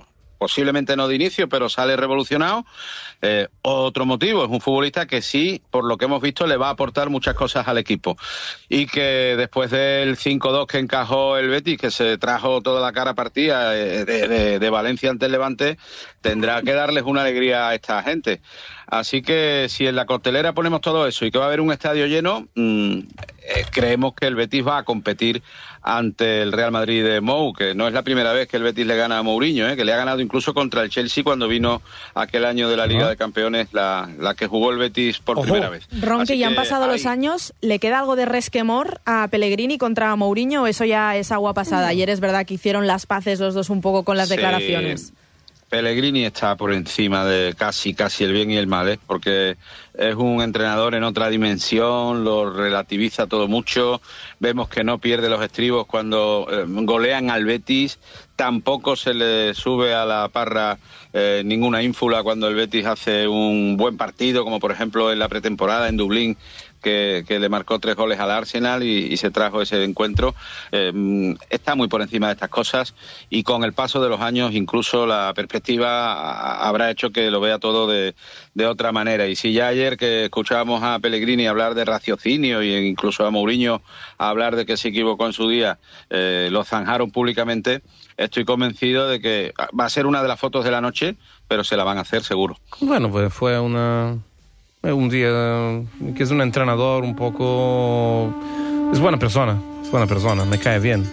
posiblemente no de inicio, pero sale revolucionado. Eh, otro motivo, es un futbolista que sí, por lo que hemos visto, le va a aportar muchas cosas al equipo. Y que después del cinco dos que encajó el Betis, que se trajo toda la cara partida de, de, de Valencia ante el Levante, tendrá que darles una alegría a esta gente. Así que si en la costelera ponemos todo eso y que va a haber un estadio lleno, mmm, eh, creemos que el Betis va a competir ante el Real Madrid de Mou, que no es la primera vez que el Betis le gana a Mourinho, ¿eh? Que le ha ganado incluso contra el Chelsea cuando vino aquel año de la Liga de Campeones, la, la que jugó el Betis por Ojo. primera vez. Ron, que ya han pasado ahí... los años, ¿le queda algo de resquemor a Pellegrini contra Mourinho o eso ya es agua pasada? Ayer es verdad que hicieron las paces los dos un poco con las sí. declaraciones. Pellegrini está por encima de casi casi el bien y el mal, ¿eh? Porque es un entrenador en otra dimensión, lo relativiza todo mucho, vemos que no pierde los estribos cuando eh, golean al Betis, tampoco se le sube a la parra eh, ninguna ínfula cuando el Betis hace un buen partido, como por ejemplo en la pretemporada en Dublín, Que, que le marcó tres goles al Arsenal y, y se trajo ese encuentro. Eh, está muy por encima de estas cosas y con el paso de los años incluso la perspectiva habrá hecho que lo vea todo de, de otra manera. Y si ya ayer que escuchábamos a Pellegrini hablar de raciocinio e incluso a Mourinho hablar de que se equivocó en su día, eh, lo zanjaron públicamente, estoy convencido de que va a ser una de las fotos de la noche, pero se la van a hacer seguro. Bueno, pues fue una... un día que es un entrenador un poco... es buena persona, es buena persona, me cae bien.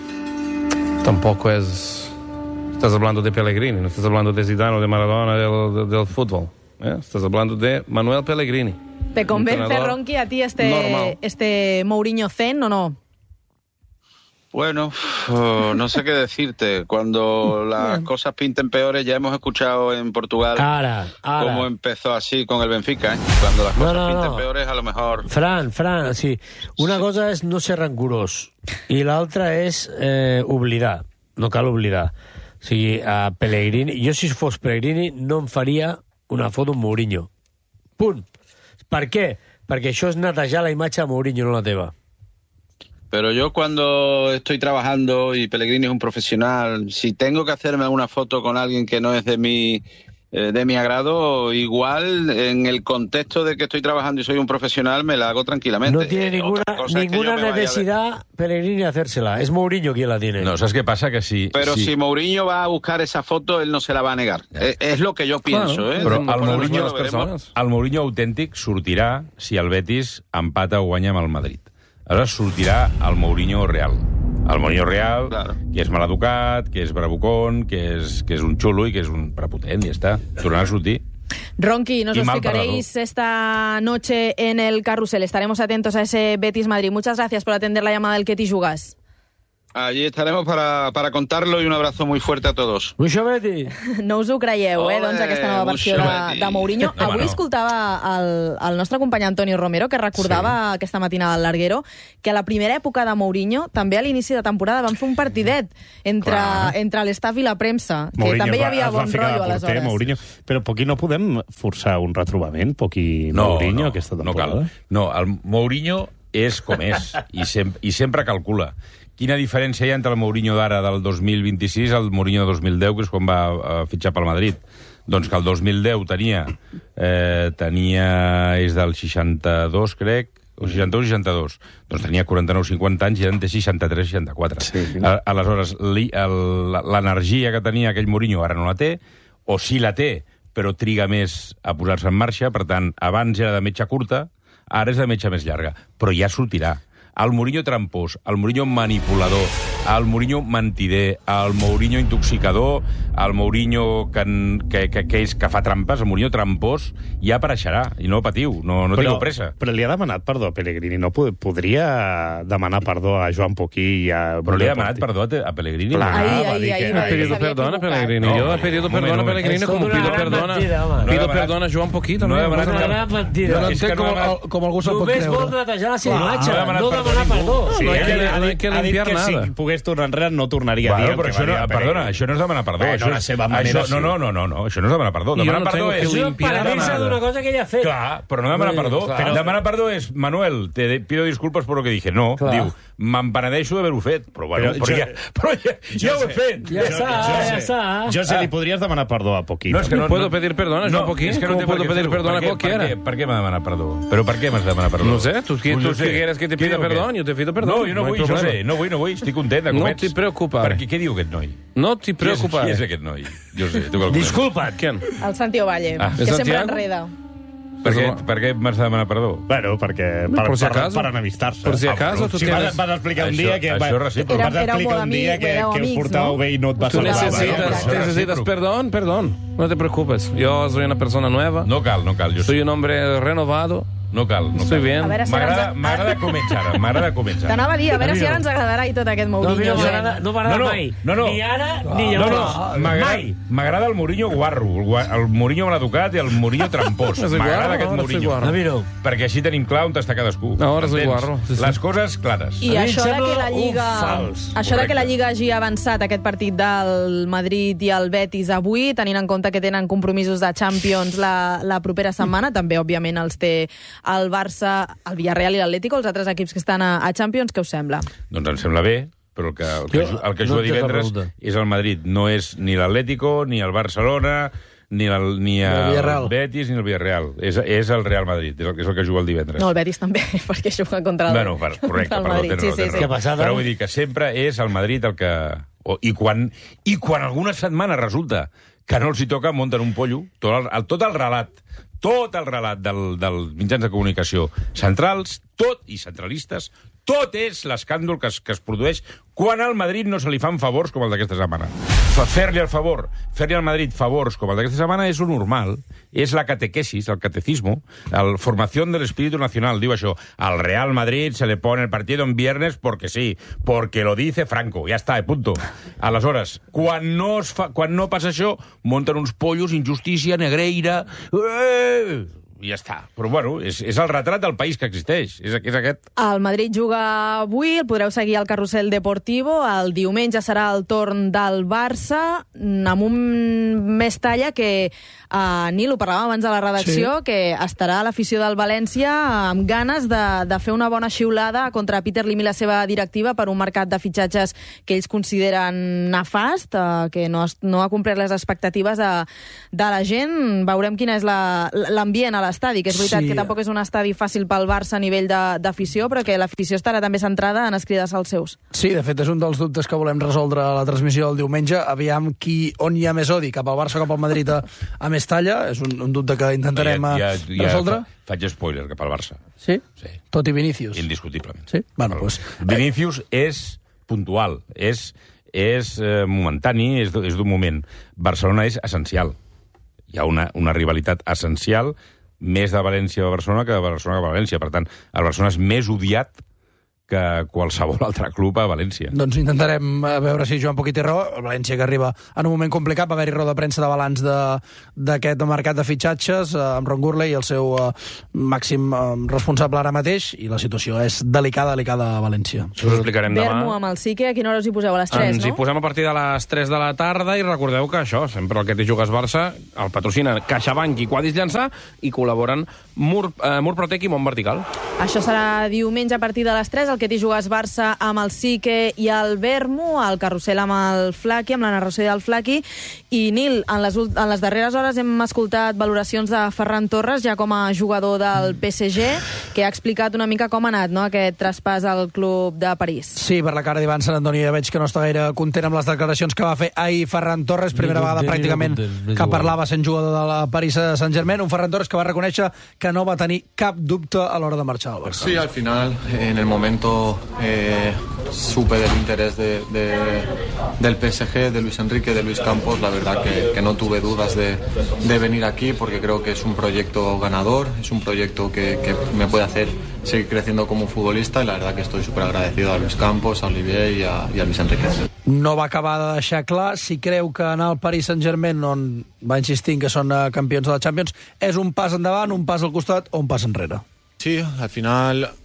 Tampoco es... estás hablando de Pellegrini, no estás hablando de Zidane o de Maradona del, del, del fútbol. ¿eh? Estás hablando de Manuel Pellegrini. ¿Te convence, Ronqui, a ti este, este Mourinho Zen o no? Bueno, oh, no sé qué decirte. Cuando las cosas pinten peores, ya hemos escuchado en Portugal ara, ara. cómo empezó así con el Benfica. ¿eh? Cuando las cosas no, no, pinten no. peores, a lo mejor... Fran, Fran, sí. Una sí. cosa és no ser rancurós i l'altra és eh, oblidar. No cal oblidar. O sigui, a Pellegrini... Jo, si fos Pellegrini, no em faria una foto amb Mourinho. Punt. Per què? Perquè això és netejar la imatge de Mourinho, no la teva. Pero yo cuando estoy trabajando y Pellegrini es un profesional, si tengo que hacerme alguna foto con alguien que no es de mi eh, de mi agrado, igual en el contexto de que estoy trabajando y soy un profesional me la hago tranquilamente. No tiene ninguna, ninguna necesidad de... Pellegrini hacérsela. Es Mourinho quien la tiene. No, ¿sabes qué pasa? Que si... Pero si, si Mourinho va a buscar esa foto, él no se la va a negar. Es, es lo que yo pienso. Claro, ¿eh? Però el Mourinho, el Mourinho autèntic sortirà si el Betis empata o guanya amb el Madrid. Aleshores sortirà el Mourinho real. El Mourinho real, claro. Que és maleducat, que és bravucón, que és, que és un xulo i que és un prepotent, i ja està. Tornarà a sortir. Ronqui, nos lo explicaréis esta noche en el Carrusel. Estaremos atentos a ese Betis Madrid. Muchas gracias por atender la llamada del Que t'hi jugues. Allí estaremos para, para contarlo y un abrazo muy fuerte a todos. Mucho Betis! No us ho creieu, eh, doncs, aquesta nova versió de, de Mourinho. No, Avui no. escoltava el, el nostre company Antonio Romero, que recordava sí. aquesta matinada al Larguero, que a la primera època de Mourinho, també a l'inici de temporada, van fer un partidet entre, entre l'estaf i la premsa, que Mourinho també hi havia va, bon rotllo aleshores. Mourinho. Però per aquí no podem forçar un retrobament? Per aquí no, Mourinho no, aquesta no temporada? cal. No, el Mourinho és com és i, sem i sempre calcula. Quina diferència hi ha entre el Mourinho d'ara del dos mil vint-i-sis al Mourinho de dos mil deu, que és quan va uh, fitxar pel Madrid? Doncs que el dos mil deu tenia... Eh, tenia... és del seixanta-dos, crec, o seixanta-u o seixanta-dos. Doncs tenia quaranta-nou cinquanta anys i ara en té seixanta-tres seixanta-quatre. Sí. Aleshores, l'energia que tenia aquell Mourinho ara no la té, o sí la té, però triga més a posar-se en marxa. Per tant, abans era de metxa curta, ara és de metxa més llarga. Però ja sortirà. El Mourinho trampós, el Mourinho manipulador, el Mourinho mentider, el Mourinho intoxicador, el Mourinho que, que, que, que, és, que fa trampes, el Mourinho trampós, ja apareixerà. I no patiu, no, no tingueu pressa. Però li ha demanat perdó a Pellegrini. No pod podria demanar perdó a Joan Poquí i a... Però li ha demanat perdó a Pellegrini? Clar, ahí, va ahí, dir ahí, que... ahí, Ha pedido perdón a Pellegrini. Yo he pedido perdón a Pellegrini como pido perdón pido perdón a Joan Poquí. No he demanat cap mentida. No entenc com algú se'l pot creure. Només vol netejar la seva imatge. No demanar perdó. Sí, No hay que- ha dit- no hay que ha dit limpiar que nada. si pogués tornar enrere no tornaria a dir Bueno, el però que això va no, dir a perdona, Pereira. això no és demanar perdó. Bueno, això la és, seva manera, això, no, sí. no, no, no, no, això no és demanar perdó. Jo Demanar no perdó tengo que és... limpiar Penedissa nada. d'una cosa que ella ha fet. Clar, però no demanar Vull dir, perdó. clar. Però demanar perdó és, Manuel, te pido disculpas por lo que dije. No, Clar. diu, me'n penedeixo d'haver-ho fet. Però, bueno, Però però, jo- ja, però ja, ja ho he fet. Ja està, ja està. Jo sé, li podries demanar perdó a Poquito. No, és que no, ¿Puedo pedir perdón, Joan Poquí? és que no ¿Cómo té per puedo què pedir fer-ho. perdón a Per què- cualquiera? Per què, per què m'ha de demanar perdó? Però per què m'has de demanar perdó? No sé, tú, Pues tú, no tú sé. quieres que te Què pida diu aquest? perdón, yo te pido perdón. No, jo no, hay vull, jo problema. sé, no vull, no vull, estic content de No com ets. t'hi preocupes. Per què, què diu aquest noi? No te Qui és, preocupes. qui és aquest noi? Jo sé, tu calcules. Disculpa't. ¿Quién? El Santi Ovalle, Ah, que ¿es sempre Santiago? enreda. Per què, per què m'has de demanar perdó? Bueno, perquè per, Por si per, acaso. per enemistar-se. Por si acaso, tú si tienes- vas, vas explicar un Això- dia que... això va- és recíproc. vas Era- era explicar molt un dia amic, que, éreu que us amics, portàveu no? bé i no et va Tú saludar. necesitas, no? Això és necesitas recíproc. perdón, perdón. No te preocupes. Yo soy una persona nueva. No cal, no cal. Jo Soy sé. un hombre renovado. No cal, no Estoy cal. bien. A veure si ara M'agrada ens... m'agrada començar ara, m'agrada començar. T'anava a dir, a veure A mi si ara no. ens agradarà i tot aquest No, a mi Mourinho. no gent. m'agrada no m'agrada No, no, mai. no, no. Ni ara, ni No, llavors. no, m'agrada Mai. m'agrada el Mourinho guarro, el, gua- el Mourinho malaeducat i el Mourinho trampós. No soy M'agrada guarro, aquest ahora soy Mourinho. guarro. A mi no. Perquè així tenim clar on està cadascú. Ahora soy Entens? guarro, sí, sí. Les coses clares. I A mi em això de sembla que la un Lliga... fals. Això de que la Correcte. Lliga hagi avançat aquest partit del Madrid i el Betis avui, tenint en compte que tenen compromisos de Champions la, la propera setmana, també, òbviament, els té el Barça, el Villarreal i l'Atlético, els altres equips que estan a, a Champions, què us sembla? Doncs em sembla bé, però el que, el que, Jo ju- el que no juga entenc la divendres pregunta. és el Madrid. No és ni l'Atlético, ni el Barcelona, ni el, ni el el, Villarreal. Betis, ni el Villarreal. És, és el Real Madrid, és el, és el que juga el divendres. No, el Betis també, perquè juga contra el, Bueno, per, correcte, contra el perdó, Madrid. tens Sí, raó, sí, tens sí. raó. Què passada? Però vull dir que sempre és el Madrid el que... O, i, quan, I quan alguna setmana resulta que no els hi toca, munten un pollo, tot el, el, tot el relat, tot el relat del, dels mitjans de comunicació centrals, tot, i centralistes, tot és l'escàndol que es, que es produeix quan al Madrid no se li fan favors com el d'aquesta setmana. Fa- Fer-li el favor, fer-li al Madrid favors com el d'aquesta setmana és lo normal, és la catequesis, el catecismo, la formació del espíritu nacional, diu això. Al Real Madrid se le pone el partido en viernes porque sí, porque lo dice Franco, ja està, punto. Aleshores, quan no, es fa, quan no passa això, munten uns pollos, injustícia, negreira... Eh! I ja està. Però, bueno, és, és el retrat del país que existeix. És, és aquest. El Madrid juga avui, el podreu seguir al Carrusel Deportivo. El diumenge serà el torn del Barça, amb un més talla que, uh, Nil, ho parlàvem abans de la redacció, sí. que estarà a l'afició del València amb ganes de, de fer una bona xiulada contra Peter Lim i la seva directiva per un mercat de fitxatges que ells consideren nefast, uh, que no, es, no ha complert les expectatives de, de la gent. Veurem quin és la, l'ambient a l'estadi, que és veritat Sí. que tampoc és un estadi fàcil pel Barça a nivell de- d'afició, però que l'afició estarà també centrada en escridar als seus. Sí, de fet, és un dels dubtes que volem resoldre a la transmissió del diumenge. Aviam qui, on hi ha més odi, cap al Barça o cap al Madrid a, a Mestalla. És un, un dubte que intentarem ja, ja, eh, ja resoldre. fa, faig spoiler cap al Barça. Sí? Sí. Tot i Vinícius. Indiscutiblement. Sí? Bueno, doncs... Vinícius és puntual, és, és eh, momentani, és, d- és d'un moment. Barcelona és essencial. Hi ha una, una rivalitat essencial, més de València a Barcelona que de Barcelona a València. Per tant, el Barcelona és més odiat que qualsevol altre club a València. Doncs intentarem eh, veure si Joan Poquí té raó. El València que arriba en un moment complicat, va haver-hi roda de premsa de balanç de- d'aquest mercat de fitxatges eh, amb Ron Gurley, el seu eh, màxim eh, responsable ara mateix, i la situació és delicada, delicada a València. Us ho explicarem Bermo demà. amb el Sique, a quina hora us hi poseu? A les tres, Ens hi no? posem a partir de les tres de la tarda i recordeu que això, sempre el que t'hi jugues Barça, el patrocina CaixaBank i Quadis Llançà i col·laboren Mur, eh, Murprotec i Mont Vertical. Això serà diumenge a partir de les tres, el que t'hi jugues Barça amb el Sique i el Bermo, el Carrusel amb el Flaqui, amb la narració del Flaqui. I, Nil, en les, ult- en les darreres hores hem escoltat valoracions de Ferran Torres, ja com a jugador del P S G, que ha explicat una mica com ha anat, no?, aquest traspàs al club de París. Sí, per la cara d'Ivan Sant Antoni ja veig que no està gaire content amb les declaracions que va fer ahir Ferran Torres, primera Ni vegada content, ni pràcticament content, és que igual. parlava sent jugador de la París Saint-Germain, un Ferran Torres que va reconèixer que no va tenir cap dubte a l'hora de marxar al Barça. Sí, al final, en el momento eh, supe del interés de, de- del P S G, de Luis Enrique, de Luis Campos. La verdad que, que no tuve dudas de, de venir aquí porque creo que es un proyecto ganador, es un proyecto que, que me puede hacer seguir creciendo como futbolista y la verdad que estoy súper agradecido a Luis Campos, a Olivier y a, y a Luis Enrique. No va acabar de deixar clar si creu que anar al Paris Saint-Germain, on va insistir en que són eh, campions de la Champions, és un pas endavant, un pas al costat o un pas enrere. Sí, al final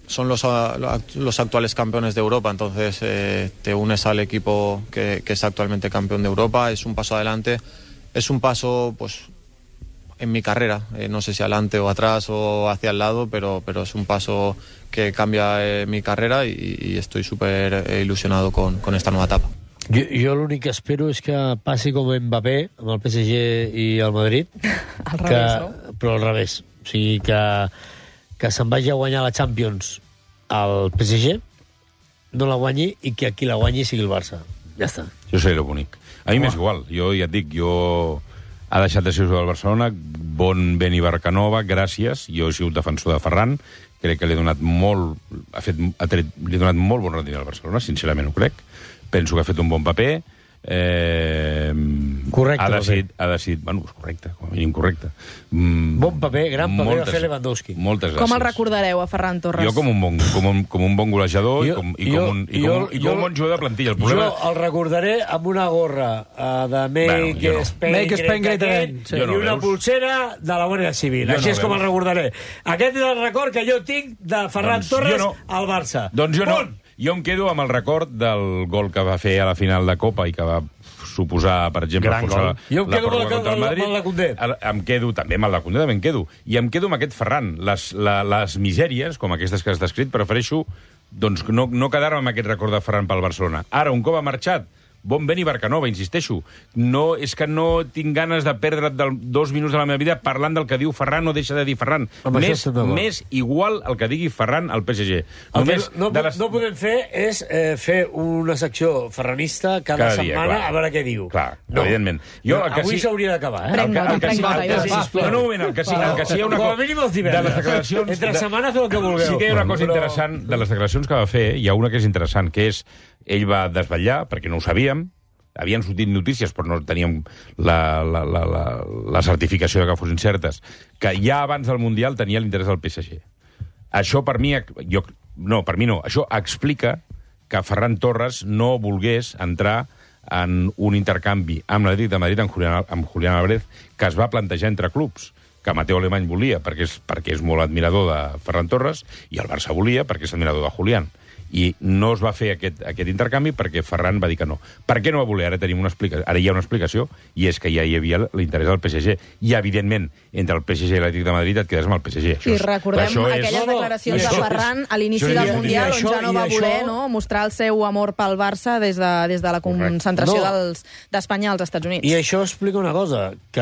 son los, los actuales campeones de Europa, entonces eh, te unes al equipo que, que es actualmente campeón de Europa, es un paso adelante, es un paso pues en mi carrera, eh, no sé si adelante o atrás o hacia el lado, pero, pero es un paso que cambia eh, mi carrera y, y estoy súper eh, ilusionado con, con esta nueva etapa. Jo, jo l'únic que espero és que passi com Mbappé amb el P S G i el Madrid. Al que, revés, no? Però al revés. O sigui, que, que se'n vagi a guanyar la Champions al P S G, no la guanyi, i que qui la guanyi sigui el Barça. Ja està. Això seria bonic. A mi m'és igual. Jo ja et dic, jo... Ha deixat de ser jugador del Barcelona. Bon Beni Barcanova, gràcies. Jo he sigut defensor de Ferran. Crec que li ha donat molt... Ha fet, ha tret, li ha donat molt bon rendiment al Barcelona, sincerament ho crec. Penso que ha fet un bon paper. Eh, correcte. Ha decidit, ha decidit, bueno, és correcte, com a mínim correcte. Mm, bon paper, gran paper moltes, va fer Lewandowski. Moltes gràcies. Com el recordareu, a Ferran Torres? Jo com un bon, com un, com un bon golejador jo, i, com, i, jo, com un, i, jo, com, un, i com un bon jugador de plantilla. El problema... Jo el recordaré amb una gorra uh, de Make bueno, no. Spain, Make Spain Great Again, sí. i no una veus? pulsera de la Guàrdia Civil. Jo Així no és com veus? el recordaré. Aquest és el record que jo tinc de Ferran doncs Torres no. al Barça. Doncs jo no. Punt. Jo em quedo amb el record del gol que va fer a la final de Copa i que va suposar, per exemple, Gran forçar gol. Jo em la quedo pròrroga amb el- contra el amb el- Madrid. amb el de Koundé. El- Em quedo, també amb el de Koundé, també em quedo. I em quedo amb aquest Ferran. Les, la, les misèries, com aquestes que has descrit, prefereixo doncs, no, no quedar-me amb aquest record de Ferran pel Barcelona. Ara, un cop ha marxat, bon Beni Barcanova, insisteixo. No, és que no tinc ganes de perdre del, dos minuts de la meva vida parlant del que diu Ferran o deixa de dir Ferran. Amb això Més, estem d'acord. més igual el que digui Ferran al P S G. El que Només no, de no, les... no podem fer és eh, fer una secció ferranista cada, Cada dia, setmana clar. a veure què diu. Clar, no. evidentment. Jo, el que Avui sí- s'hauria d'acabar, eh? Prenc El que- nota, el que prenc sí- nota, el que jo. sí- sisplau. No, no, un moment, el que sí, el que sí hi ha una Com a cosa... mínim els de divendres. les declaracions... Entre setmana feu el que vulgueu. Sí que hi ha una cosa Però- interessant de les declaracions que va fer. Hi ha una que és interessant, que és... Ell va desvetllar, perquè no ho sabíem, havien sortit notícies, però no teníem la, la, la, la, la certificació de que fossin certes, que ja abans del Mundial tenia l'interès del P S G. Això per mi... Jo, no, per mi no. Això explica que Ferran Torres no volgués entrar en un intercanvi amb l'Atlètic de Madrid, amb Julián, amb Julián Álvarez, que es va plantejar entre clubs, que Mateo Alemany volia, perquè és, perquè és molt admirador de Ferran Torres, i el Barça volia, perquè és admirador de Julián. I no es va fer aquest, aquest intercanvi perquè Ferran va dir que no. Per què no va voler? Ara tenim una explicació, ara hi ha una explicació, i és que ja hi havia l'interès del P S G. I, evidentment, entre el P S G i l'Atlètic de Madrid et quedes amb el P S G. Això I és- recordem això és- aquelles declaracions de això és- Ferran a l'inici això del és- Mundial, i on això- ja no i va això- voler no, mostrar el seu amor pel Barça des de, des de la concentració No. dels- d'Espanya als Estats Units. I això explica una cosa, que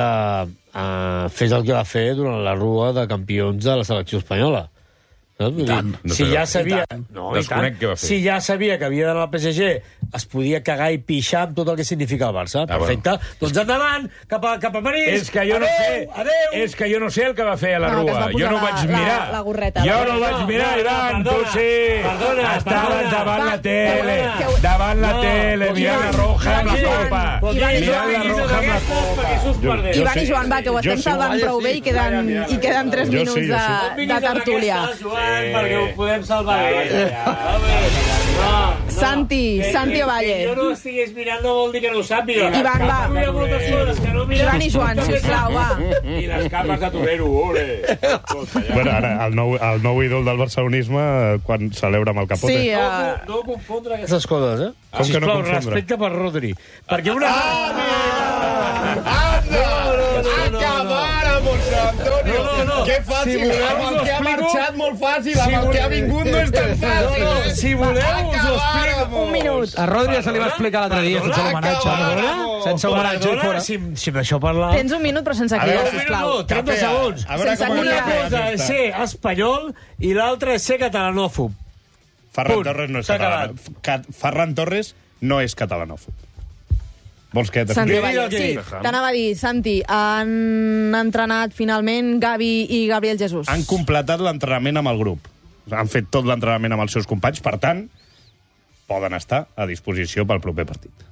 uh, fes el que va fer durant la rua de campions de la selecció espanyola. Saps? Vull dir, No si sé, ja i sabia... tant. No, i Desconec tant. què va fer. Si ja sabia que havia d'anar al P S G, es podia cagar i pixar amb tot el que significa el Barça. Ah, Perfecte. Doncs endavant, cap a, cap a París. És que jo no sé, adeu, adeu. és que jo no sé el que va fer a la No, que es rua. va posar Jo no la- vaig la- mirar. la gorreta. Jo La no gorreta. vaig mirar, No, Ivan, perdona, tu sí. perdona, Estaves perdona. davant Va, la tele, perdona. davant la No, tele, doncs mirant la Ivan, roja amb la Ivan, copa. Ivan i Mirant Joan, la roja amb la copa. Ivan i Joan, va, que ho Jo estem sí. salvant Vaya, prou sí. bé i queden, i queden tres Jo sí, minuts jo sí. de, de tertúlia. Joan, perquè ho podem salvar bé. No, Santi, Santi Ovalle. Que jo no estigués mirant no vol dir que no ho sàpiga. Ivan, va. Hi ha moltes coses que no mira. Ivan i Joan, sisplau, va. I les capes de torero, ole. Bueno, ara, el nou, el nou ídol del barcelonisme, eh, quan celebra amb el capote. Sí, No, uh, no confondre aquestes coses, eh? Com que no Sisplau, confondre? respecte per Rodri. Perquè una... Acabar amb José Antonio. No, no, no. Que fàcil. Si voleu, Amb el us que ha explico- marxat, molt fàcil. Amb Si el que ha voleu- vingut no és tan fàcil. No, no, si voleu, us ho explico. un minut. A Rodri ja se li va explicar l'altre dia, sense l'homenatge. Perdona. Sense homenatge, i Perdona, fora. si, si em deixeu parlar... Tens un minut, però sense A veure, cridar, Un minut, sisplau. no, trenta segons. A veure Sense com cridar. Una acaba cosa és ser espanyol i l'altra és ser catalanòfob. Ferran Punt. Torres no és S'ha català. Ca- Ferran Torres no és catalanòfob. Vols que Santi t'expliqui? Ovalle, sí. T'anava a dir, Santi, han entrenat finalment Gavi i Gabriel Jesús. Han completat l'entrenament amb el grup. Han fet tot l'entrenament amb els seus companys, per tant, poden estar a disposició pel proper partit.